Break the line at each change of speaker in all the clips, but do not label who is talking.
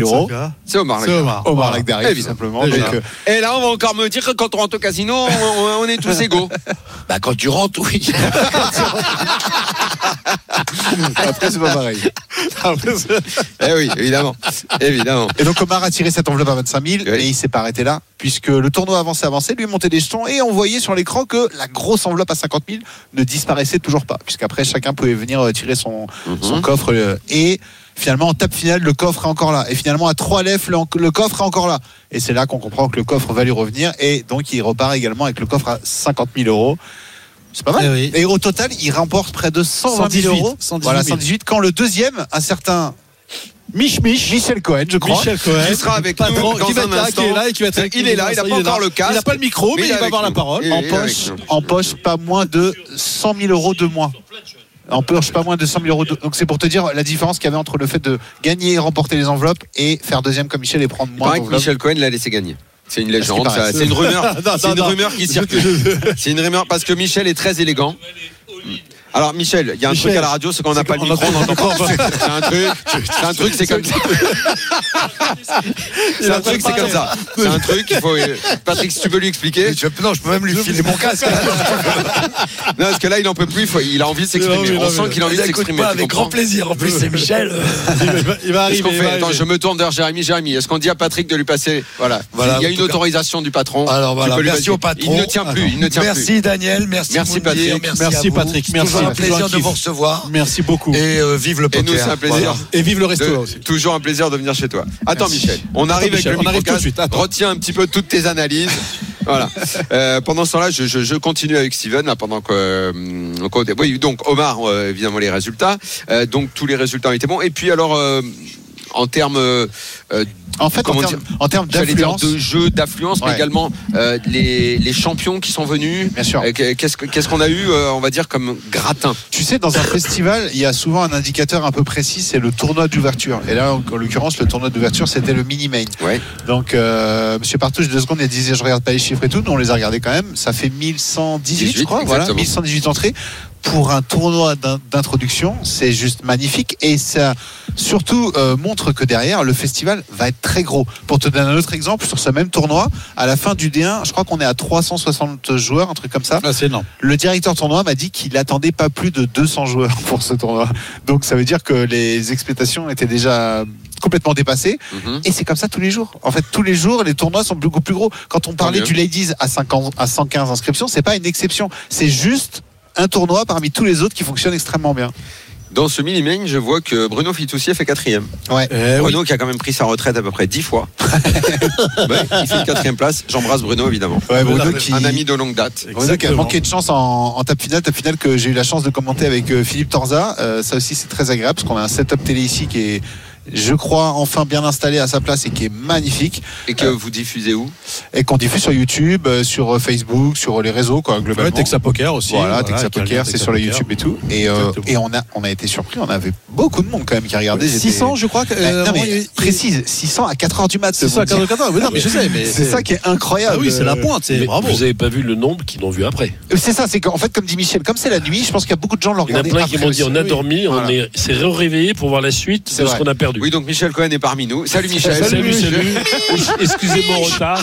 euros.
C'est Omar
Lagdari, tout simplement.
Et là, on va encore me dire que quand on rentre au casino, on est tous égaux.
Bah, quand tu rentres, oui.
Après, c'est pas pareil.
Eh oui, évidemment.
Et donc Omar a tiré cette enveloppe à 25 000 et il s'est pas arrêté là, puisque le tournoi avançait, lui montait des jetons et on voyait sur l'écran que la grosse enveloppe à 50 000 ne disparaissait toujours pas, puisqu'après chacun pouvait venir tirer son coffre et finalement en tape finale le coffre est encore là, et finalement à 3 lèvres le coffre est encore là, et c'est là qu'on comprend que le coffre va lui revenir, et donc il repart également avec le coffre à 50 000 euros. C'est pas mal. Et au total, il remporte près de 120 000 euros. 118. Quand le deuxième, un certain Michel Cohen, je crois.
Qui sera avec nous dans un instant. Il est là, il n'a pas encore le casque.
Il n'a pas le micro, mais il va avoir la parole.
En poche, pas moins de 100 000 euros de moins. En poche, pas moins de 100 000 euros. Donc c'est pour te dire la différence qu'il y avait entre le fait de gagner et remporter les enveloppes et faire deuxième comme Michel et prendre moins d'enveloppes.
Michel Cohen l'a laissé gagner. C'est une légende, c'est une rumeur. C'est une rumeur qui circule. C'est une rumeur parce que Michel est très élégant. Alors Michel, il y a un truc à la radio, c'est qu'on n'a pas le micro, on n'entend pas. C'est un truc, c'est comme ça. C'est un truc, c'est comme ça. C'est un truc, il faut. Patrick, si tu peux lui expliquer.
Non, je peux même lui filer mon casque.
Non, parce que là, il n'en peut plus, il a envie de s'exprimer. On sent qu'il a envie de s'exprimer.
Avec grand plaisir. En plus, c'est Michel.
Il va arriver.
Attends, je me tourne vers Jérémy. Est-ce qu'on dit à Patrick de lui passer. Voilà. Il y a une autorisation du patron.
Alors voilà, merci au patron.
Il ne tient plus.
Merci Daniel, merci
Patrick.
Merci Patrick.
Merci. Un plaisir de vous recevoir.
Merci beaucoup.
Et vive le poker.
Et nous, c'est un plaisir.
Voilà. Et vive le resto aussi.
Toujours un plaisir de venir chez toi. Attends, Michel. On arrive avec le micro-casque. Retiens un petit peu toutes tes analyses. Voilà. Pendant ce temps-là, je continue avec Steven là, pendant que. Oui, donc Omar, évidemment les résultats. Donc tous les résultats ont été bons. Et puis alors. En termes
en termes d'affluence,
de jeu, d'affluence, mais également les champions qui sont venus.
Bien sûr.
Qu'est-ce qu'on a eu, on va dire, comme gratin?
Tu sais, dans un festival, il y a souvent un indicateur un peu précis, c'est le tournoi d'ouverture. Et là, en l'occurrence, le tournoi d'ouverture, c'était le mini-main.
Ouais.
Donc, Monsieur Partouche, 2 secondes, il disait, je regarde pas les chiffres et tout. Nous, on les a regardés quand même. Ça fait 1118, je crois. Voilà, 1118 entrées. Pour un tournoi d'introduction, c'est juste magnifique, et ça surtout montre que derrière le festival va être très gros. Pour te donner un autre exemple, sur ce même tournoi, à la fin du D1, je crois qu'on est à 360 joueurs, un truc comme ça.
Ah, c'est énorme.
Le directeur tournoi m'a dit qu'il attendait pas plus de 200 joueurs pour ce tournoi. Donc ça veut dire que les expectations étaient déjà complètement dépassées. Et c'est comme ça tous les jours. En fait, tous les jours, les tournois sont beaucoup plus gros. Quand on parlait du Ladies à 115 inscriptions, c'est pas une exception. C'est juste un tournoi parmi tous les autres qui fonctionne extrêmement bien.
Dans ce mini-main, je vois que Bruno Fitoussi fait 4e.
Ouais.
Bruno qui a quand même pris sa retraite à peu près 10 fois. Il fait une 4e place. J'embrasse Bruno évidemment.
Ouais, Bruno
un ami de longue date.
Bruno qui a manqué de chance en tape finale que j'ai eu la chance de commenter avec Philippe Torza. Ça aussi c'est très agréable parce qu'on a un setup télé ici qui est, je crois, enfin bien installé à sa place et qui est magnifique.
Et que vous diffusez où?
Et qu'on diffuse sur YouTube, sur Facebook, sur les réseaux, quoi, globalement.
Texas Poker aussi.
Voilà, Texas Poker, c'est sur le YouTube et tout. Et on a été surpris, on avait beaucoup de monde quand même qui regardait.
600, je crois.
Non, mais précise, 600 à 4h du mat.
600 à 4h du mat. Non, mais je sais.
C'est ça qui est incroyable.
Ah oui, c'est la pointe. Bravo.
Vous n'avez pas vu le nombre qui l'ont vu après.
C'est ça, c'est qu'en fait, comme dit Michel, comme c'est la nuit, je pense qu'il y a beaucoup de gens qui l'ont regardé.
Il y en a plein qui m'ont dit on a dormi, on s'est réveillé pour voir la suite de ce qu'on a perdu.
Oui, donc Michel Cohen est parmi nous. Salut Michel.
Salut. Excusez mon retard.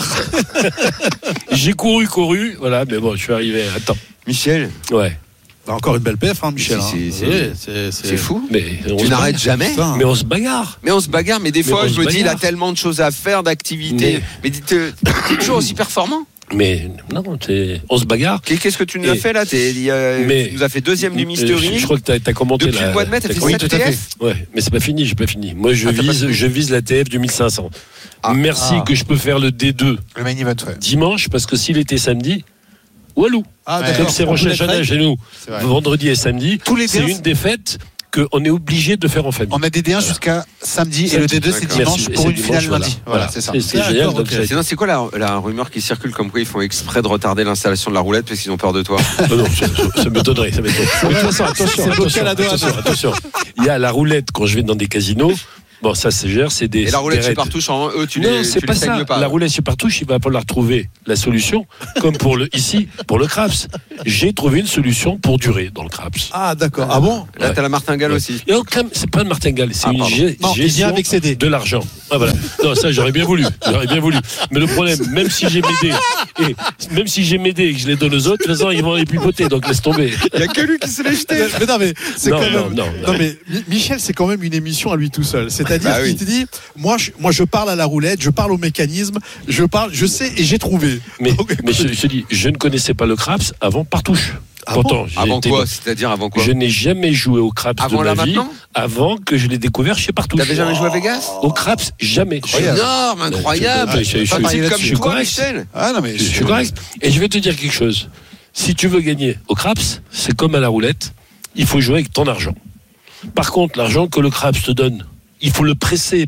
J'ai couru, voilà, mais bon, je suis arrivé à temps.
Michel.
Ouais.
Encore une belle perf, Michel.
C'est fou.
Mais
tu n'arrêtes jamais.
Mais on se bagarre.
Mais des fois, je me dis, il a tellement de choses à faire, d'activités. Mais t'es toujours aussi performant.
Mais non, on se bagarre.
Qu'est-ce que tu nous as fait là? Tu nous as fait 2e du Mystery.
Je crois que t'as commenté
depuis le mois de mai, t'as fait 7 TF.
Ouais, mais c'est pas fini, j'ai pas fini. Moi, je vise la TF du 1500. Merci que je peux faire le D2
le main event,
dimanche, parce que s'il était samedi, Walou. Comme c'est Rochelle chez nous, vendredi et samedi, c'est une défaite qu'on est obligé de faire en famille.
On a des D1 jusqu'à samedi et le D2 c'est dimanche pour une finale lundi. Voilà, c'est ça.
C'est génial.
Sinon, c'est quoi la rumeur qui circule comme quoi ils font exprès de retarder l'installation de la roulette parce qu'ils ont peur de toi?
Non, ça m'étonnerait. Mais de toute façon, attention. Il y a la roulette quand je vais dans des casinos. Bon, ça se gère, c'est des.
Et la roulette
des
sur partouche, eux, tu
non,
les
c'est pas ça.
saignes pas.
La roulette sur partouche, il va pas la retrouver la solution, comme pour le craps. J'ai trouvé une solution pour durer dans le craps.
Ah d'accord. Ah bon?
Là, t'as la martingale aussi.
Et c'est pas une martingale, c'est une gestion
avec CD.
de l'argent. Ah voilà. Non, ça j'aurais bien voulu. Mais le problème, même si j'ai m'aidé et que je les donne aux autres, de toute façon, ils vont les pipoter, donc laisse tomber.
Il y a que lui qui se l'est jeté.
Mais non, mais c'est
Non,
quand même.
non.
Non, mais Michel, c'est quand même une émission à lui tout seul. C'est-à-dire qu'il te dit, moi, je parle à la roulette, je parle au mécanisme, je sais et j'ai trouvé.
Mais je te dis, je ne connaissais pas le craps avant partouche. Pourtant,
avant quoi? C'est-à-dire avant quoi?
Je n'ai jamais joué au craps
avant
de ma vie
maintenant
avant que je l'ai découvert chez Partouche.
T'avais jamais joué à Vegas?
Au craps, jamais.
Énorme, incroyable.
Je suis correct.
Ah non, mais
je suis correct. Et je vais te dire quelque chose. Si tu veux gagner au craps, c'est comme à la roulette. Il faut jouer avec ton argent. Par contre, l'argent que le craps te donne, il faut le presser.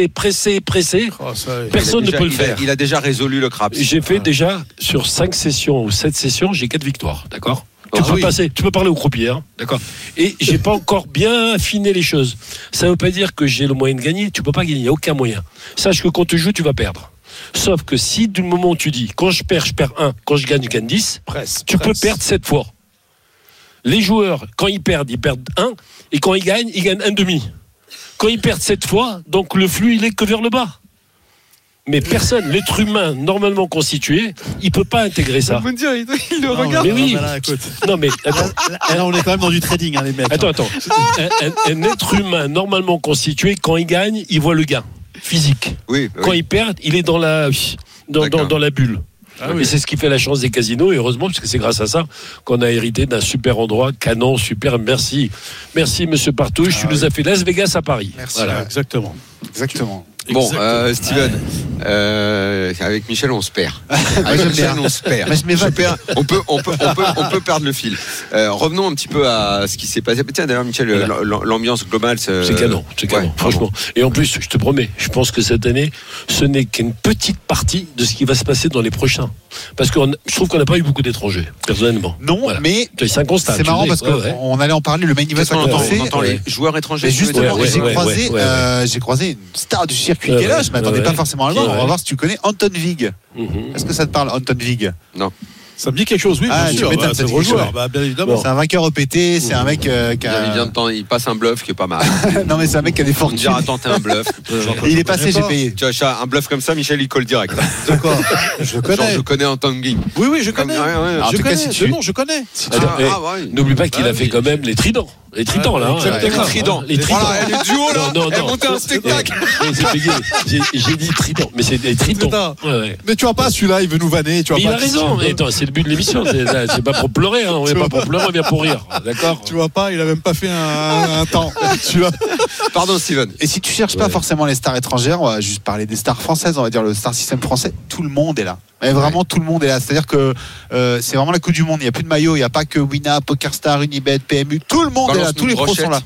Personne ne peut le faire.
Il a déjà résolu le craps.
J'ai fait déjà sur 5 sessions ou 7 sessions, j'ai 4 victoires. D'accord? Tu peux passer, tu peux parler au croupier, hein, d'accord. Et j'ai pas encore bien affiné les choses. Ça veut pas dire que j'ai le moyen de gagner. Tu peux pas gagner, il n'y a aucun moyen. Sache que quand tu joues, tu vas perdre. Sauf que si du moment où tu dis, quand je perds 1, quand je gagne 10, tu peux perdre 7 fois. Les joueurs, quand ils perdent 1, et quand ils gagnent 1,5. Quand ils perdent 7 fois, donc le flux, il est que vers le bas. Mais personne, l'être humain normalement constitué, il peut pas intégrer ça.
Vous me dire, il le regarde.
Mais oui. Non mais attends.
Là, on est quand même dans du trading, hein, les mecs.
Attends. Un être humain normalement constitué, quand il gagne, il voit le gain physique.
Oui.
Quand il perd, il est dans la bulle. Et c'est ce qui fait la chance des casinos, et heureusement, parce que c'est grâce à ça qu'on a hérité d'un super endroit, canon, super. Merci, monsieur Partouche, tu nous as fait Las Vegas à Paris.
Merci.
Voilà, exactement.
Bon, Steven, avec Michel, on se perd. On peut perdre le fil. Revenons un petit peu à ce qui s'est passé. Tiens, d'ailleurs, Michel, l'ambiance globale,
c'est canon, franchement. Et en plus, je te promets, je pense que cette année, ce n'est qu'une petite partie de ce qui va se passer dans les prochains. Parce que je trouve qu'on n'a pas eu beaucoup d'étrangers, personnellement.
Non, voilà. Mais
c'est un constat.
C'est marrant parce qu'on allait en parler, le main event
on entend les joueurs étrangers.
Justement, j'ai croisé une star du circuit qui est là, je ne m'attendais pas forcément à le voir. On va voir si tu connais Anton Vig. Est-ce que ça te parle, Anton Vig?
Non.
Ça me dit quelque chose, oui, bien sûr. C'est un gros joueur, bien évidemment.
C'est un vainqueur EPT, c'est un mec qui a...
Il passe un bluff qui est pas mal.
Non, mais c'est un mec qui a des fortunes.
On me attends, t'es un bluff.
Il est passé, j'ai payé.
Tu vois, un bluff comme ça, Michel, il colle direct.
D'accord. Je connais.
Je connais Anton Vig.
Oui, je connais. Je connais.
N'oublie pas qu'il a fait quand même les tridents. Les tridents, là.
Les tridents.
Les tridents.
Le duo, là. Elle montait un spectacle.
J'ai dit tridents. Mais c'est des tridents.
Mais tu vois pas, celui-là, il veut nous vanner.
Il a raison. C'est le but de l'émission. C'est pas pour pleurer. On n'est pas pour pleurer, on vient pour rire. D'accord.
Tu vois pas, il a même pas fait un temps.
Pardon, Steven.
Et si tu cherches pas forcément les stars étrangères, on va juste parler des stars françaises. On va dire le star system français. Tout le monde est là. Mais vraiment, tout le monde est là. C'est-à-dire que c'est vraiment la Coupe du Monde. Il n'y a plus de maillot. Il n'y a pas que Wina, PokerStar, Unibet, PMU. Tout le monde est là. Tous les pros sont là.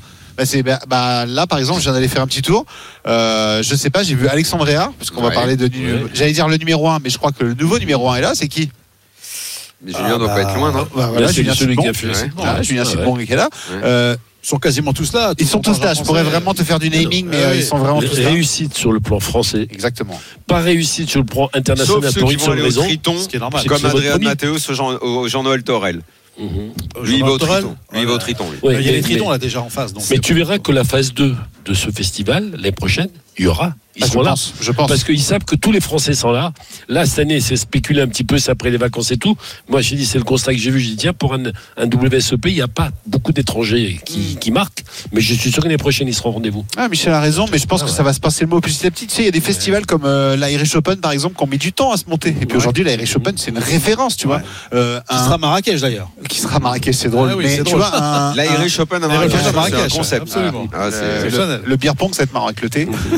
Là, par exemple, je viens d'aller faire un petit tour. Je sais pas, j'ai vu Alexandre Réard, parce qu'on va parler de. J'allais dire le numéro 1, mais je crois que le nouveau numéro 1 est là. C'est qui?
Mais Julien doit pas être loin, non?
Voilà, Julien
celui qui a fait.
Julien Sidbon qui est là.
Ils sont quasiment tous là.
Ils sont tous là. Je pourrais vraiment te faire du naming, mais ils sont vraiment tous là.
Réussite sur le plan français.
Exactement.
Pas réussite sur le plan international.
Sauf ceux qui vont aller au Triton,
ce qui est normal.
comme Adrien Mathéos au Jean-Noël Torel. Lui, il va au Triton.
Il y a les Tritons là déjà en face.
Mais tu verras que la phase 2 de ce festival, l'année prochaine, il y aura. Ils seront là.
Je pense.
Parce qu'ils savent que tous les Français sont là. Là, cette année, c'est spéculé un petit peu, c'est après les vacances et tout. Moi, j'ai dit, c'est le constat que j'ai vu. J'ai dit, tiens, pour un WSEP, il n'y a pas beaucoup d'étrangers qui marquent. Mais je suis sûr que l'année prochaine, ils seront au rendez-vous.
Michel a raison, mais je pense que ça va se passer le mot petit à petit. Tu sais, il y a des festivals comme l'Irish Open, par exemple, qui ont mis du temps à se monter. Et puis aujourd'hui, l'Irish Open, c'est une référence, tu vois.
Qui sera Marrakech d'ailleurs.
Qui sera Marrakech, c'est drôle. Mais tu vois,
l'Irish Open à Marrakech, c'est un concept.
Le beer pong, ça va être marrant avec le thé.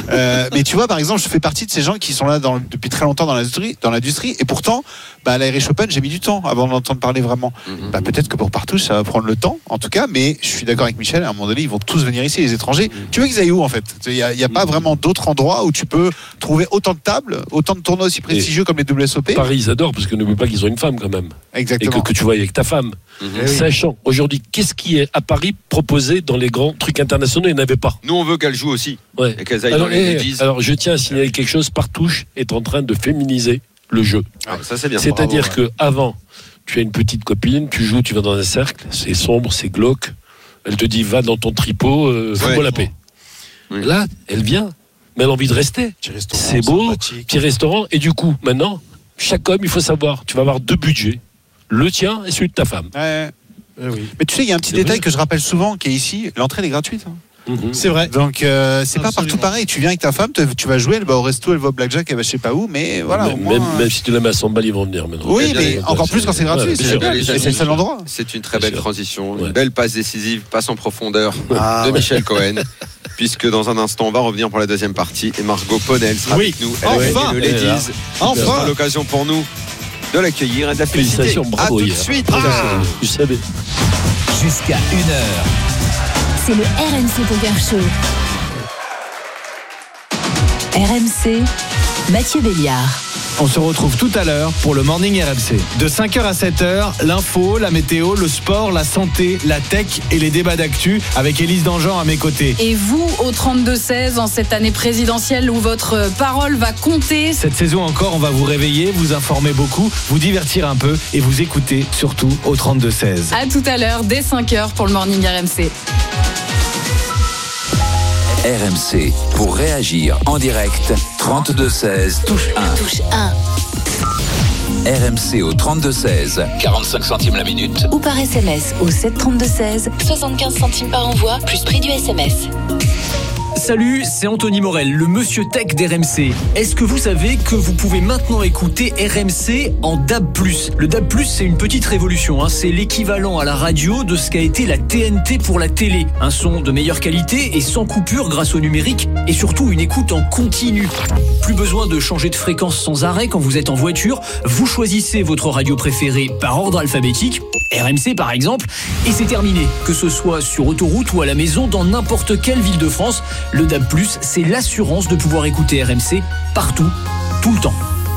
Mais tu vois, par exemple, je fais partie de ces gens qui sont là depuis très longtemps dans l'industrie, et pourtant, à l'Irish Open, j'ai mis du temps avant d'entendre parler vraiment. Peut-être que pour Partouche, ça va prendre le temps, en tout cas, mais je suis d'accord avec Michel, à un moment donné, ils vont tous venir ici, les étrangers. Tu veux qu'ils aillent où, en fait? Il n'y a pas vraiment d'autres endroits où tu peux trouver autant de tables, autant de tournois aussi prestigieux comme les WSOP.
Paris, ils adorent, parce que n'oublie pas qu'ils ont une femme quand même.
Exactement.
Et que tu vois avec ta femme. Sachant, aujourd'hui, qu'est-ce qui est à Paris proposé dans les grands trucs internationaux? Il n'y en avait pas.
Nous, on veut qu'elle joue aussi.
Ouais.
Et qu'elle aillent dans les ladies.
Alors, je tiens à signaler quelque chose. Partouche est en train de féminiser le jeu.
Ça, c'est bien.
C'est-à-dire qu'avant, tu as une petite copine, tu joues, tu vas dans un cercle, c'est sombre, c'est glauque. Elle te dit, va dans ton tripot, fous-moi la paix. Là, elle vient, mais elle a envie de rester. C'est beau, petit restaurant. Et du coup, maintenant, chaque homme, il faut savoir, tu vas avoir 2 budgets. Le tien et celui de ta femme.
Mais tu sais, il y a un petit détail que je rappelle souvent, qui est ici, l'entrée elle est gratuite.
C'est vrai.
Donc c'est pas partout pareil. Tu viens avec ta femme, tu vas jouer, elle va au resto, elle va au blackjack, elle va je sais pas où, mais voilà.
Même si tu la mets à 100 balles, ils vont venir maintenant.
Oui, mais encore plus quand c'est gratuit. C'est le seul endroit.
C'est une très belle transition, une belle passe décisive, passe en profondeur de Michel Cohen. Puisque dans un instant, on va revenir pour la deuxième partie et Margot Ponel sera avec nous.
Enfin,
le Ladies.
Enfin,
ce sera l'occasion pour nous de l'accueillir et de la féliciter.
Félicitations, bravo.
À tout de suite.
Tu savais.
Jusqu'à 1h.
C'est le RMC Poker Show. RMC, Mathieu Béliard.
On se retrouve tout à l'heure pour le Morning RMC. De 5h à 7h, l'info, la météo, le sport, la santé, la tech et les débats d'actu avec Élise Dangean à mes côtés.
Et vous, au 32-16, en cette année présidentielle où votre parole va compter.
Cette saison encore, on va vous réveiller, vous informer beaucoup, vous divertir un peu et vous écouter surtout au 32-16.
À tout à l'heure, dès 5h pour le Morning RMC.
RMC, pour réagir en direct, 32-16, touche 1.
Touche 1.
RMC au 32-16, 45 centimes la minute.
Ou par SMS au 732-16, 75 centimes par envoi, plus prix du SMS.
Salut, c'est Anthony Morel, le monsieur tech d'RMC. Est-ce que vous savez que vous pouvez maintenant écouter RMC en DAB+. Le DAB+, c'est une petite révolution, hein. C'est l'équivalent à la radio de ce qu'a été la TNT pour la télé. Un son de meilleure qualité et sans coupure grâce au numérique et surtout une écoute en continu. Plus besoin de changer de fréquence sans arrêt quand vous êtes en voiture. Vous choisissez votre radio préférée par ordre alphabétique, RMC par exemple, et c'est terminé. Que ce soit sur autoroute ou à la maison, dans n'importe quelle ville de France, le DAB+, c'est l'assurance de pouvoir écouter RMC partout, tout le temps.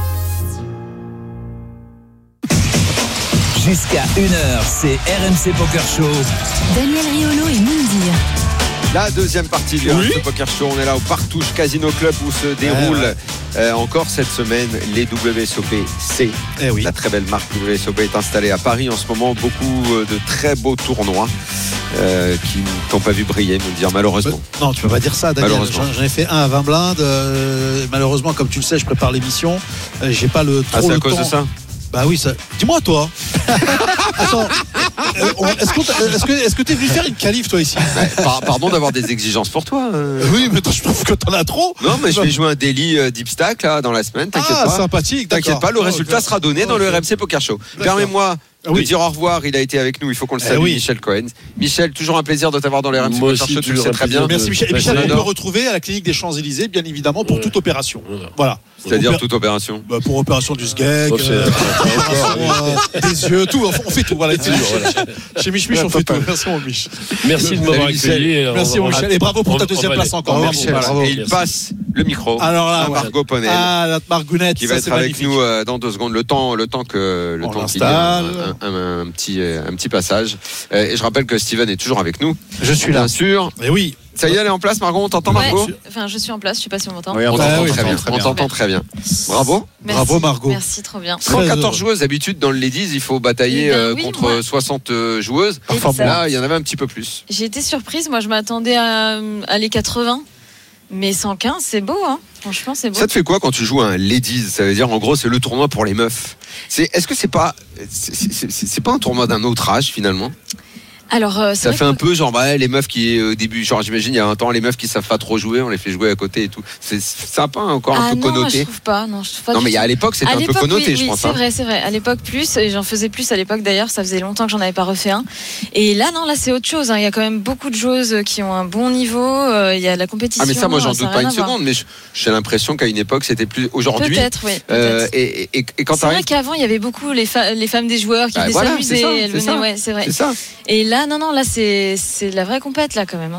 Jusqu'à 1h, c'est RMC Poker Show.
Daniel Riolo et Moundir.
La deuxième partie du RMC Poker Show, on est là au Partouche Casino Club où se déroule encore cette semaine les WSOP C. La très belle marque WSOP est installée à Paris en ce moment. Beaucoup de très beaux tournois qui ne t'ont pas vu briller, me dire malheureusement.
Non, tu peux pas dire ça, Daniel. J'en ai fait un à 20 blindes. Malheureusement, comme tu le sais, je prépare l'émission. J'ai pas le trop
c'est à
le
cause
temps.
de ça.
Bah oui, ça. Dis-moi toi. Attends. Est-ce que t'es venu faire une qualif toi ici?
Pardon d'avoir des exigences pour toi.
Oui, mais je trouve que t'en as trop.
Non, mais je vais jouer un daily deep stack là dans la semaine. T'inquiète pas.
Sympathique.
T'inquiète pas, le résultat sera donné dans le RMC Poker Show. Permets-moi de dire au revoir. Il a été avec nous. Il faut qu'on le salue, Michel Cohen. Michel, toujours un plaisir de t'avoir dans le RMC Poker Show. Tu le sais très bien.
Merci Michel. Et Michel, on peut le retrouver à la clinique des Champs-Élysées, bien évidemment, pour toute opération. Voilà.
C'est-à-dire toute opération.
Pour opération du sgeg, des yeux, tout. On fait tout. Voilà. Chez Mich, on fait tout. Merci mon Mich.
Merci de m'avoir accueilli.
Merci mon Michel. Et bravo pour ta deuxième place encore.
Michel. Et il passe le micro à Margot Ponel.
La Margounette.
Qui va être avec nous dans 2 secondes. Le temps qu'il y a un petit passage. Et je rappelle que Steven est toujours avec nous.
Je suis là.
Bien sûr.
Et oui.
Ça y est, elle est en place, Margot, on t'entend, Margot?
Enfin, je suis en place, je sais pas si on m'entend.
Oui, on t'entend très bien. Bravo.
Merci.
Bravo, Margot.
Merci, trop bien.
114 joueuses, d'habitude, dans le Ladies, il faut batailler contre 60 joueuses.
Enfin,
là, il y en avait un petit peu plus.
J'ai été surprise, moi je m'attendais à les 80. Mais 115, c'est beau, hein. Franchement, c'est beau.
Ça te fait quoi quand tu joues à un Ladies? Ça veut dire, en gros, c'est le tournoi pour les meufs. Est-ce que c'est pas un tournoi d'un autre âge, finalement?
Alors,
ça fait un peu genre les meufs qui au début, genre j'imagine il y a un temps les meufs qui savent pas trop jouer, on les fait jouer à côté et tout. C'est sympa encore un peu connoté.
Je trouve pas. Non,
mais à l'époque c'était un peu connoté, je pense.
C'est vrai. À l'époque plus, et j'en faisais plus à l'époque d'ailleurs. Ça faisait longtemps que j'en avais pas refait un. Et là non, là c'est autre chose. Il y a quand même beaucoup de joueuses qui ont un bon niveau. Il y a de la compétition.
Ah mais ça moi j'en doute pas une seconde. Mais j'ai l'impression qu'à une époque c'était plus aujourd'hui.
Peut-être oui.
Et quand
c'est vrai qu'avant il y avait beaucoup les femmes des joueurs qui venaient s'amuser. Elles venaient, ouais, c'est vrai.
C'est ça.
Et là non, là c'est de la vraie compète là quand même.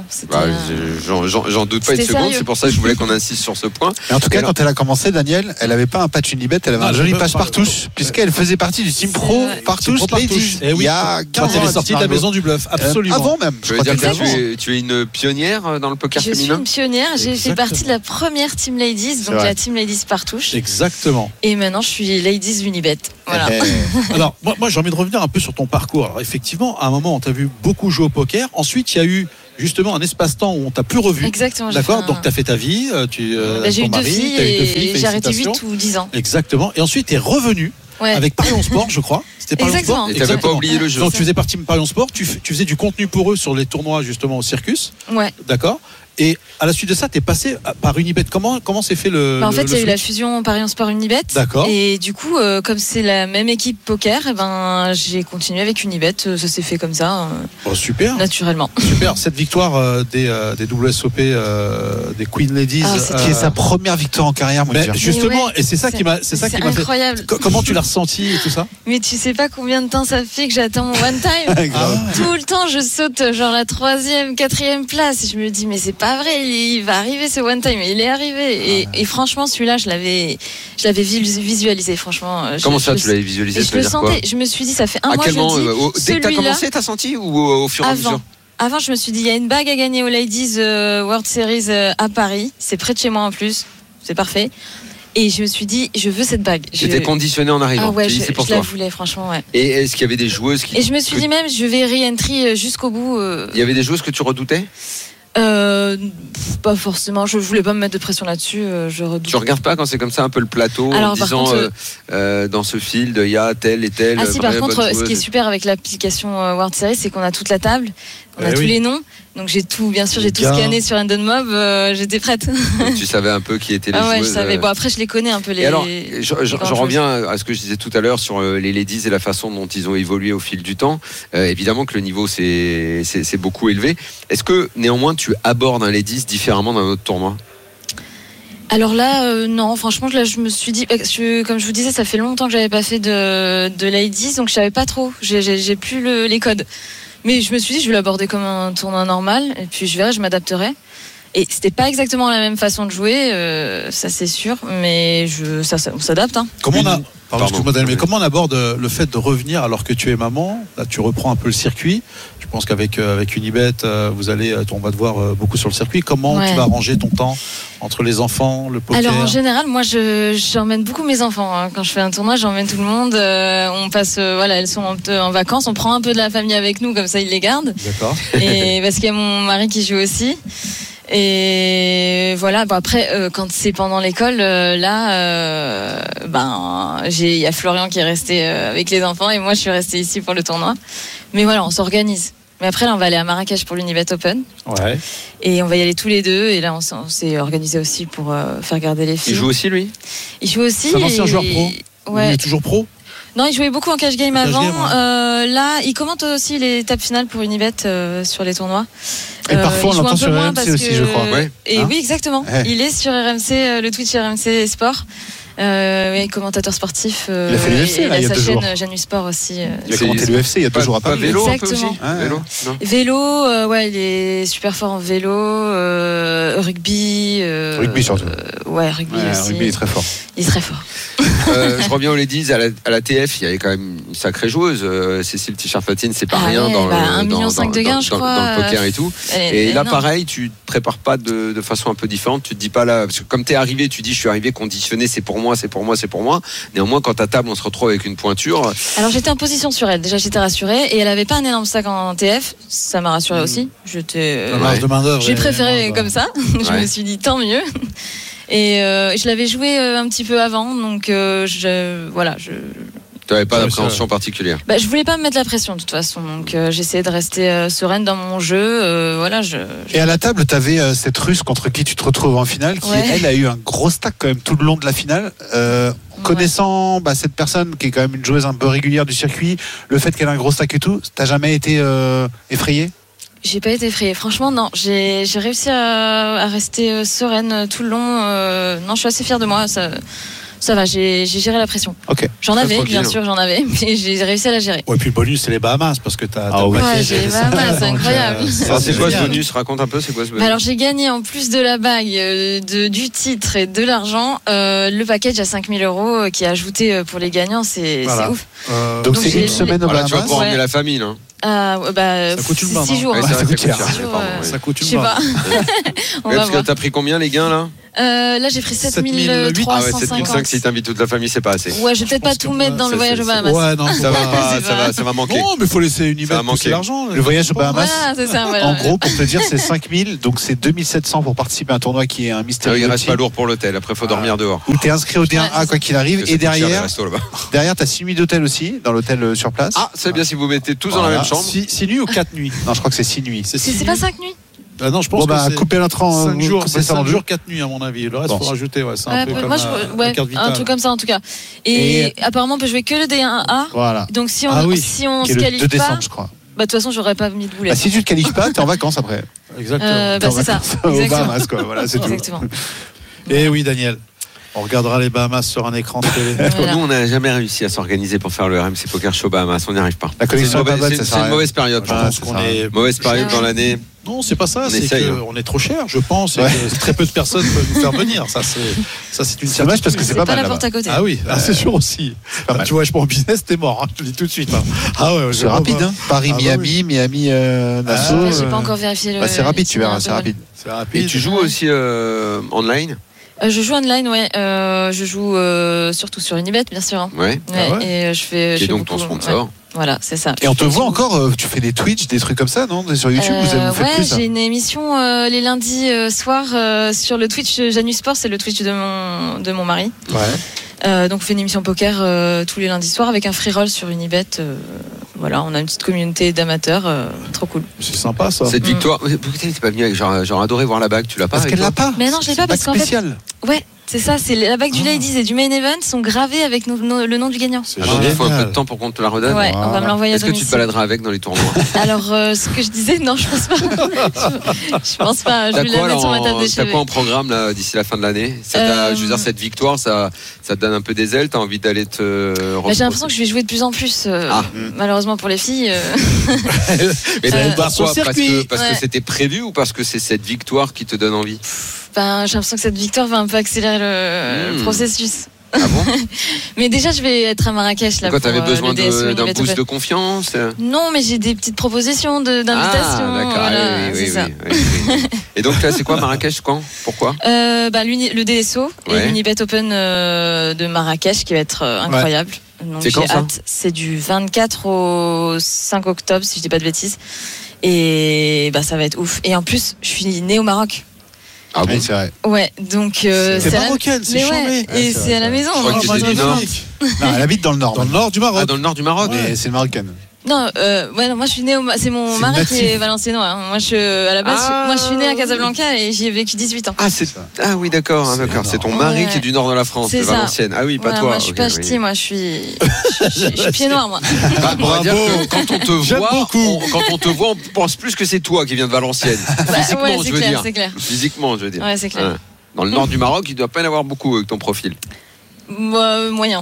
J'en doute pas une seconde.
Sérieux.
C'est pour ça que je voulais qu'on insiste sur ce point.
Et en tout cas, quand elle a commencé, Daniel, elle avait pas un patch Unibet, elle avait un joli passe Partouche, puisqu'elle faisait partie du team pro Partouche Ladies.
Et oui,
il y a 15 ans,
elle est sortie de la maison du bluff, absolument.
Avant même.
Je veux dire que tu es une pionnière dans le poker féminin.
Je suis une pionnière. J'ai fait partie de la première team Ladies, donc la team Ladies Partouche.
Exactement.
Et maintenant, je suis Ladies Unibet. Voilà.
Alors, moi, j'ai envie de revenir un peu sur ton parcours. Alors, effectivement, à un moment, on t'a vu beaucoup jouer au poker. Ensuite, il y a eu justement un espace-temps où on t'a plus revu.
Exactement.
D'accord. Donc, tu as fait ta vie.
J'ai eu 2 filles et j'ai arrêté 8 ou 10 ans.
Exactement. Et ensuite, tu es revenu. Ouais. Avec Paris en Sport, je crois. C'était Paris en Sport.
Et tu n'avais pas oublié le jeu.
Donc, tu faisais partie de Paris en Sport. Tu faisais du contenu pour eux sur les tournois, justement, au Circus.
Ouais.
D'accord. Et à la suite de ça, tu es passé par Unibet. Comment s'est fait le.
En fait, il y a eu la fusion Paris en Sport Unibet.
D'accord.
Et du coup, comme c'est la même équipe poker, j'ai continué avec Unibet. Ça s'est fait comme ça.
Super.
Naturellement.
Super. Cette victoire des WSOP, des Queen Ladies.
Qui est sa première victoire en carrière, mon
Dieu. Justement, et c'est ça qui m'a fait.
Incroyable.
Comment tu l'as ressenti et tout ça?
Mais tu sais pas combien de temps ça fait que j'attends mon one time. Tout le temps, je saute genre la 3e, 4e place. Et je me dis, mais c'est pas vrai, il va arriver ce one time. Et il est arrivé. Et franchement, celui-là, je l'avais visualisé. Franchement.
Comment ça, tu l'avais visualisé?
Je le sentais. Je me suis dit, ça fait un mois que je le dis.
Dès que t'as commencé, t'as senti ou au fur et à mesure?
Avant, je me suis dit, il y a une bague à gagner aux Ladies World Series à Paris. C'est près de chez moi en plus. C'est parfait. Et je me suis dit, je veux cette bague.
J'étais conditionné en arrivant.
Ah ouais, je la voulais, franchement, ouais.
Et est-ce qu'il y avait des joueuses qui...
Et je me suis dit même, je vais re-entry jusqu'au bout.
Il y avait des joueuses que tu redoutais?
Pas forcément, je voulais pas me mettre de pression là-dessus.
Tu regardes pas quand c'est comme ça un peu le plateau? Alors, en disant contre, dans ce field il y a tel et tel.
Ah si, par contre, ce qui est super avec l'application World Series, c'est qu'on a toute la table, on a tous les noms. Donc j'ai tout scanné sur Random Mob, j'étais prête.
Tu savais un peu qui étaient les joueuses.
Ouais, je savais. Bon, après je les connais un peu les.
Et alors, je reviens à ce que je disais tout à l'heure sur les ladies et la façon dont ils ont évolué au fil du temps. Évidemment que le niveau c'est beaucoup élevé. Est-ce que néanmoins tu abordes un ladies différemment d'un autre tournoi?
Alors là, non, franchement, là, je me suis dit, comme je vous disais, ça fait longtemps que j'avais pas fait de ladies, donc je savais pas trop. J'ai plus les codes. Mais je me suis dit, je vais l'aborder comme un tournoi normal, et puis je verrai, je m'adapterai. Et c'était pas exactement la même façon de jouer, ça c'est sûr, mais on s'adapte. Hein.
Comment on aborde le fait de revenir alors que tu es maman? Là, tu reprends un peu le circuit. Je pense qu'avec Unibet, on va te voir beaucoup sur le circuit. Comment tu vas arranger ton temps entre les enfants, le poker?
Alors en général, moi j'emmène beaucoup mes enfants. Hein. Quand je fais un tournoi, j'emmène tout le monde. On passe, elles sont en vacances. On prend un peu de la famille avec nous, comme ça ils les gardent.
D'accord.
Et parce qu'il y a mon mari qui joue aussi. Et voilà. Bon, après, quand c'est pendant l'école, il y a Florian qui est resté avec les enfants et moi je suis restée ici pour le tournoi. Mais voilà, on s'organise. Mais après, là, on va aller à Marrakech pour l'Unibet Open.
Ouais.
Et on va y aller tous les deux. Et là, on s'est organisé aussi pour faire garder les filles.
Il joue aussi, lui?
Il joue aussi.
C'est un ancien joueur pro.
Ouais.
Il est toujours pro?
Non, il jouait beaucoup en cash game avant. Là, il commente aussi les étapes finales pour Unibet sur les tournois.
Et parfois, on l'entend sur RMC aussi, je crois.
Ouais.
Et oui, exactement. Ouais. Il est sur RMC, le Twitch RMC Sport. Commentateur sportif.
Il a fait l'UFC,
il a sa chaîne
jours.
Janus Sport aussi.
Il a commenté l'UFC il y a 2 jours à Paris.
Vélo,
exactement.
Un peu aussi.
Vélo, il est super fort en vélo, rugby.
Rugby surtout.
Rugby aussi.
Rugby est très fort.
Il est très fort.
Je reviens aux ladies, à la TF, il y avait quand même une sacrée joueuse. Cécile Ticharfatine, c'est pas rien dans
1,5 million de gains, je crois.
Dans le poker et tout. Et là, pareil, tu te prépares pas de façon un peu différente. Tu te dis pas là, parce que comme t'es arrivé, tu dis je suis arrivé conditionné, c'est pour moi. Néanmoins, quand à table, on se retrouve avec une pointure.
Alors j'étais en position sur elle. Déjà, j'étais rassurée et elle avait pas un énorme sac en TF. Ça m'a rassurée aussi. J'ai préféré comme ça. Je me suis dit tant mieux. Et je l'avais joué un petit peu avant, donc
Tu n'avais pas d'appréhension particulière.
Je voulais pas me mettre la pression de toute façon, donc j'essayais de rester sereine dans mon jeu. Voilà.
Et à la table, tu avais cette Russe contre qui tu te retrouves en finale, qui elle a eu un gros stack quand même tout le long de la finale. Connaissant cette personne qui est quand même une joueuse un peu régulière du circuit, le fait qu'elle a un gros stack et tout, t'as jamais été effrayée?
J'ai pas été effrayée. Franchement, non. J'ai réussi à rester sereine tout le long. Non, je suis assez fière de moi. Ça va, j'ai géré la pression.
Okay.
J'en avais, bien sûr, mais j'ai réussi à la gérer.
Ouais, puis le bonus, c'est les Bahamas, parce que
j'ai les Bahamas, c'est incroyable.
C'est quoi ce bonus? Raconte un peu, c'est quoi ce bonus?
Alors, j'ai gagné en plus de la bague, du titre et de l'argent, le package à 5 000 € qui est ajouté pour les gagnants, c'est ouf.
Donc c'est une semaine au Bahamas.
Tu vas pouvoir emmener la famille, là.
Ça coûte 6 jours.
Ça coûte une
Je sais pas.
Parce que t'as pris combien, les gains, là?
Là, j'ai pris 7350.
Ah ouais, 7500, si t'invites toute la famille, c'est pas assez.
Ouais, je vais peut-être pas tout mettre dans le voyage aux Bahamas.
Ouais, non,
ça va manquer.
Non, mais faut laisser une image de l'argent.
Le voyage aux Bahamas,
c'est ça,
en gros, pour te dire, c'est 5000, donc c'est 2700 pour participer à un tournoi qui est un mystère.
Il reste pas lourd pour l'hôtel, après, faut dormir dehors.
Où t'es inscrit au D1A, quoi qu'il arrive, et derrière, t'as 6 nuits d'hôtel aussi, dans l'hôtel sur place.
Ah, c'est bien si vous mettez tous dans la même chambre.
6 nuits ou 4 nuits?
Non, je crois que c'est 6 nuits.
C'est pas 5 nuits?
Non, je pense que c'est
couper l'entrant
5 jours, c'est 5 jours, 4 nuits à mon avis. Le reste, il faut rajouter. C'est un peu comme la carte vitale.
Un truc comme ça en tout cas. Et apparemment, on peut jouer que le D1A.
Voilà.
Donc si on se qualifie pas,
décembre, je crois.
De toute façon, j'aurais pas mis de boulet.
Si tu te qualifies pas, t'es en vacances après.
Exactement.
C'est ça.
Au Bahamas, quoi. Voilà, c'est tout.
Exactement.
Et oui, Daniel. On regardera les Bahamas sur un écran télé.
Voilà. Nous, on n'a jamais réussi à s'organiser pour faire le RMC Poker Show Bahamas. On n'y arrive pas.
La connexion
c'est une mauvaise période. Je pense
qu'on est
mauvaise période dans l'année.
Non, c'est pas ça. C'est qu'on est trop cher, je pense. Et que très peu de personnes peuvent nous faire venir. Ça, c'est une
dommage parce que c'est pas mal.
C'est pas la porte à côté.
Ah oui, c'est sûr aussi. Tu vois, je prends au business, t'es mort. Je te le dis tout de suite. Ah ouais,
c'est rapide. Paris, Miami, Nassau.
J'ai pas encore vérifié.
C'est rapide, tu verras. C'est rapide.
Et tu joues aussi online?
Je joue online, ouais. Je joue surtout sur Unibet, bien sûr. Hein.
Ouais.
Et je fais.
Qui est donc ton sponsor.
Ouais. Voilà, c'est ça.
Et on te voit encore, tu fais des Twitch, des trucs comme ça, non? Sur YouTube, vous faites plus ça?
J'ai une émission les lundis soirs sur le Twitch Janus Sport, c'est le Twitch de mon mari.
Ouais.
Donc on fait une émission poker tous les lundis soirs avec un free roll sur Unibet. Voilà, on a une petite communauté d'amateurs, trop cool.
C'est sympa ça.
Cette victoire, pourquoi t'es pas venu avec genre adoré voir la bague, tu l'as pas?
Parce qu'elle l'a pas.
Mais non, je l'ai pas parce qu'en fait. Ouais. C'est ça, c'est la bague du Ladies et du Main Event sont gravées avec le nom du gagnant.
Il faut un peu de temps pour qu'on te la redonne.
Ouais, on va me l'envoyer.
Est-ce que tu te baladeras avec dans les tournois?
Alors, ce que je disais, non, je pense pas. Je pense pas. Je vais la mettre sur ma table des cheveux.
T'as quoi en programme là d'ici la fin de l'année? Je veux dire, cette victoire, ça te donne un peu des ailes. T'as envie d'aller te.
J'ai l'impression que je vais jouer de plus en plus. Malheureusement pour les filles.
Mais pourquoi? Parce que c'était prévu ou parce que c'est cette victoire qui te donne envie?
J'ai l'impression que cette victoire va un peu accélérer le processus.
Ah bon?
Mais déjà, je vais être à Marrakech là.
Quand t'avais besoin d'un boost de confiance?
Non, mais j'ai des petites propositions d'invitation.
Ah, d'accord.
Voilà,
oui. Et donc là, c'est quoi Marrakech? Quand? Pourquoi?
Le DSO et l'Unibet Open de Marrakech qui va être incroyable. Donc,
c'est quand ça?
C'est du 24 au 5 octobre, si je dis pas de bêtises. Et ça va être ouf. Et en plus, je suis née au Maroc.
Ah bon?
C'est vrai.
Ouais, donc c'est
marocaine, c'est chambé.
Et c'est à la maison.
Je crois que c'était du Nord.
Non, elle habite dans le Nord.
Dans le Nord du Maroc.
Ah, dans le Nord du Maroc.
Mais c'est une Marocaine.
Non, moi je suis née c'est mon mari qui est valenciennois. Hein. Moi à la base, moi je suis née à Casablanca et j'y ai vécu 18 ans.
Ah oui, d'accord. C'est ton mari qui est du nord de la France, de Valenciennes. Ah oui, pas toi.
Moi je suis pas ch'ti, moi je suis pied noir, moi.
On va dire que quand on te voit, on pense plus que c'est toi qui viens de Valenciennes. Physiquement, je veux dire.
C'est clair.
Physiquement, je veux dire.
Ouais, c'est clair.
Dans le nord du Maroc, il doit pas y en avoir beaucoup avec ton profil.
Moyen.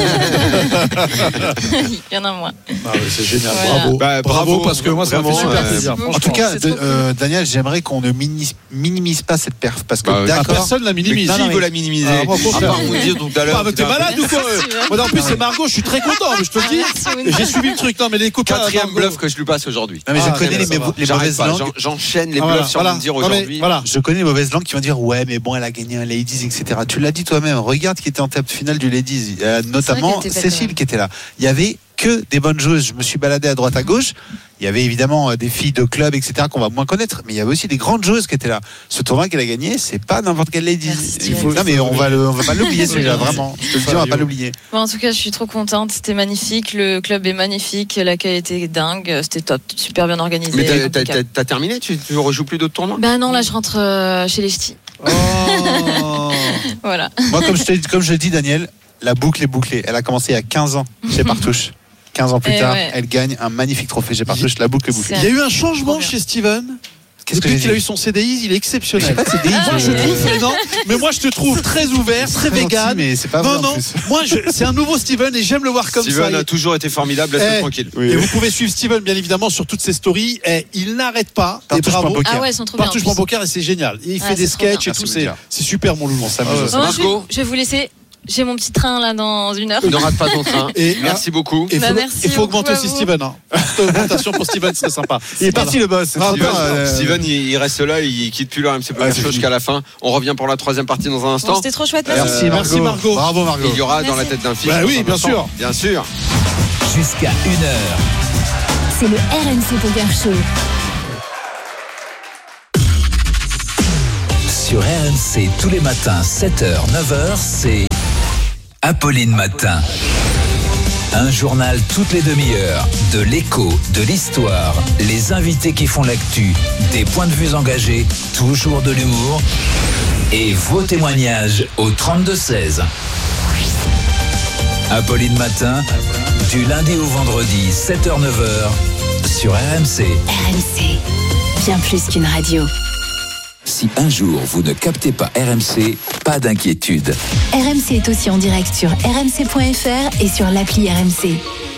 Il y en a moins.
C'est génial.
Voilà.
Bravo parce que moi ça me fait super plaisir.
En tout cas, Daniel, j'aimerais qu'on ne minimise pas cette perf parce que d'accord,
personne la minimise.
Qui veut la minimiser? Tout à l'heure.
T'es malade ou quoi? En plus c'est Margot, je suis très content. Je te le dis. J'ai suivi le truc. Non mais les copains.
4e bluff que je lui passe aujourd'hui.
Non mais je connais les mauvaises langues.
J'enchaîne les bluffs sur me dire aujourd'hui.
Je connais les mauvaises langues qui vont dire ouais mais bon elle a gagné un Ladies etc. Tu l'as dit toi-même. Regarde qui était en table finale du Ladies, notamment Cécile qui était là. Il y avait que des bonnes joueuses. Je me suis baladé à droite à gauche. Il y avait évidemment des filles de club, etc., qu'on va moins connaître, mais il y avait aussi des grandes joueuses qui étaient là. Ce tournoi qu'elle a gagné, c'est pas n'importe quelle lady. Non, mais on va pas l'oublier, celui-là, vraiment. Je te le dis, on va pas l'oublier.
Bon, en tout cas, je suis trop contente. C'était magnifique. Le club est magnifique. L'accueil était dingue. C'était top. Super bien organisé.
Mais t'as terminé? Tu rejoues plus d'autres tournois?
Bah non, là, je rentre chez les ch'tis.
Oh.
Voilà.
Moi, comme je dis, Daniel, la boucle est bouclée. Elle a commencé il y a 15 ans chez Partouche. 15 ans plus tard, elle gagne un magnifique trophée chez Partouche. La boucle est bouclée.
Il y a eu un changement chez Steven. Depuis qu'il a eu son CDI, il est exceptionnel.
Pas CDI,
moi, je trouve, non, mais moi je te trouve très ouvert, très vegan.
Mais c'est pas vrai.
Non, moi c'est un nouveau Steven et j'aime le voir comme
Steven
ça.
Steven a toujours été formidable, laisse-le tranquille.
Et vous pouvez suivre Steven bien évidemment sur toutes ses stories. Il n'arrête pas.
Bravo. Ah ouais, ils sont trop bien.
Partouche.poker et c'est génial. Il fait des sketchs et tout, c'est super mon loulou.
Margot,
je vais vous laisser. J'ai mon petit train là dans 1 heure.
Ne rate pas ton train. Merci beaucoup.
Il faut augmenter aussi Steven. Augmentation pour Steven, c'est sympa.
Il est parti le boss.
Steven, il reste là, il quitte plus l'RMC Poker Show jusqu'à la fin. On revient pour la 3e partie dans un instant.
C'était trop chouette.
Merci Margot.
Bravo Margot.
Il y aura dans la tête d'un film.
Bah oui, bien sûr.
Bien sûr.
Jusqu'à 1 heure.
C'est le RMC Poker Show.
Sur RMC tous les matins, 7h, 9h, c'est Apolline Matin. Un journal toutes les demi-heures, de l'écho, de l'histoire, les invités qui font l'actu, des points de vue engagés, toujours de l'humour et vos témoignages au 32-16. Apolline Matin, du lundi au vendredi, 7h, 9h, sur RMC.
RMC, bien plus qu'une radio.
Si un jour vous ne captez pas RMC, pas d'inquiétude.
RMC est aussi en direct sur rmc.fr et sur l'appli RMC.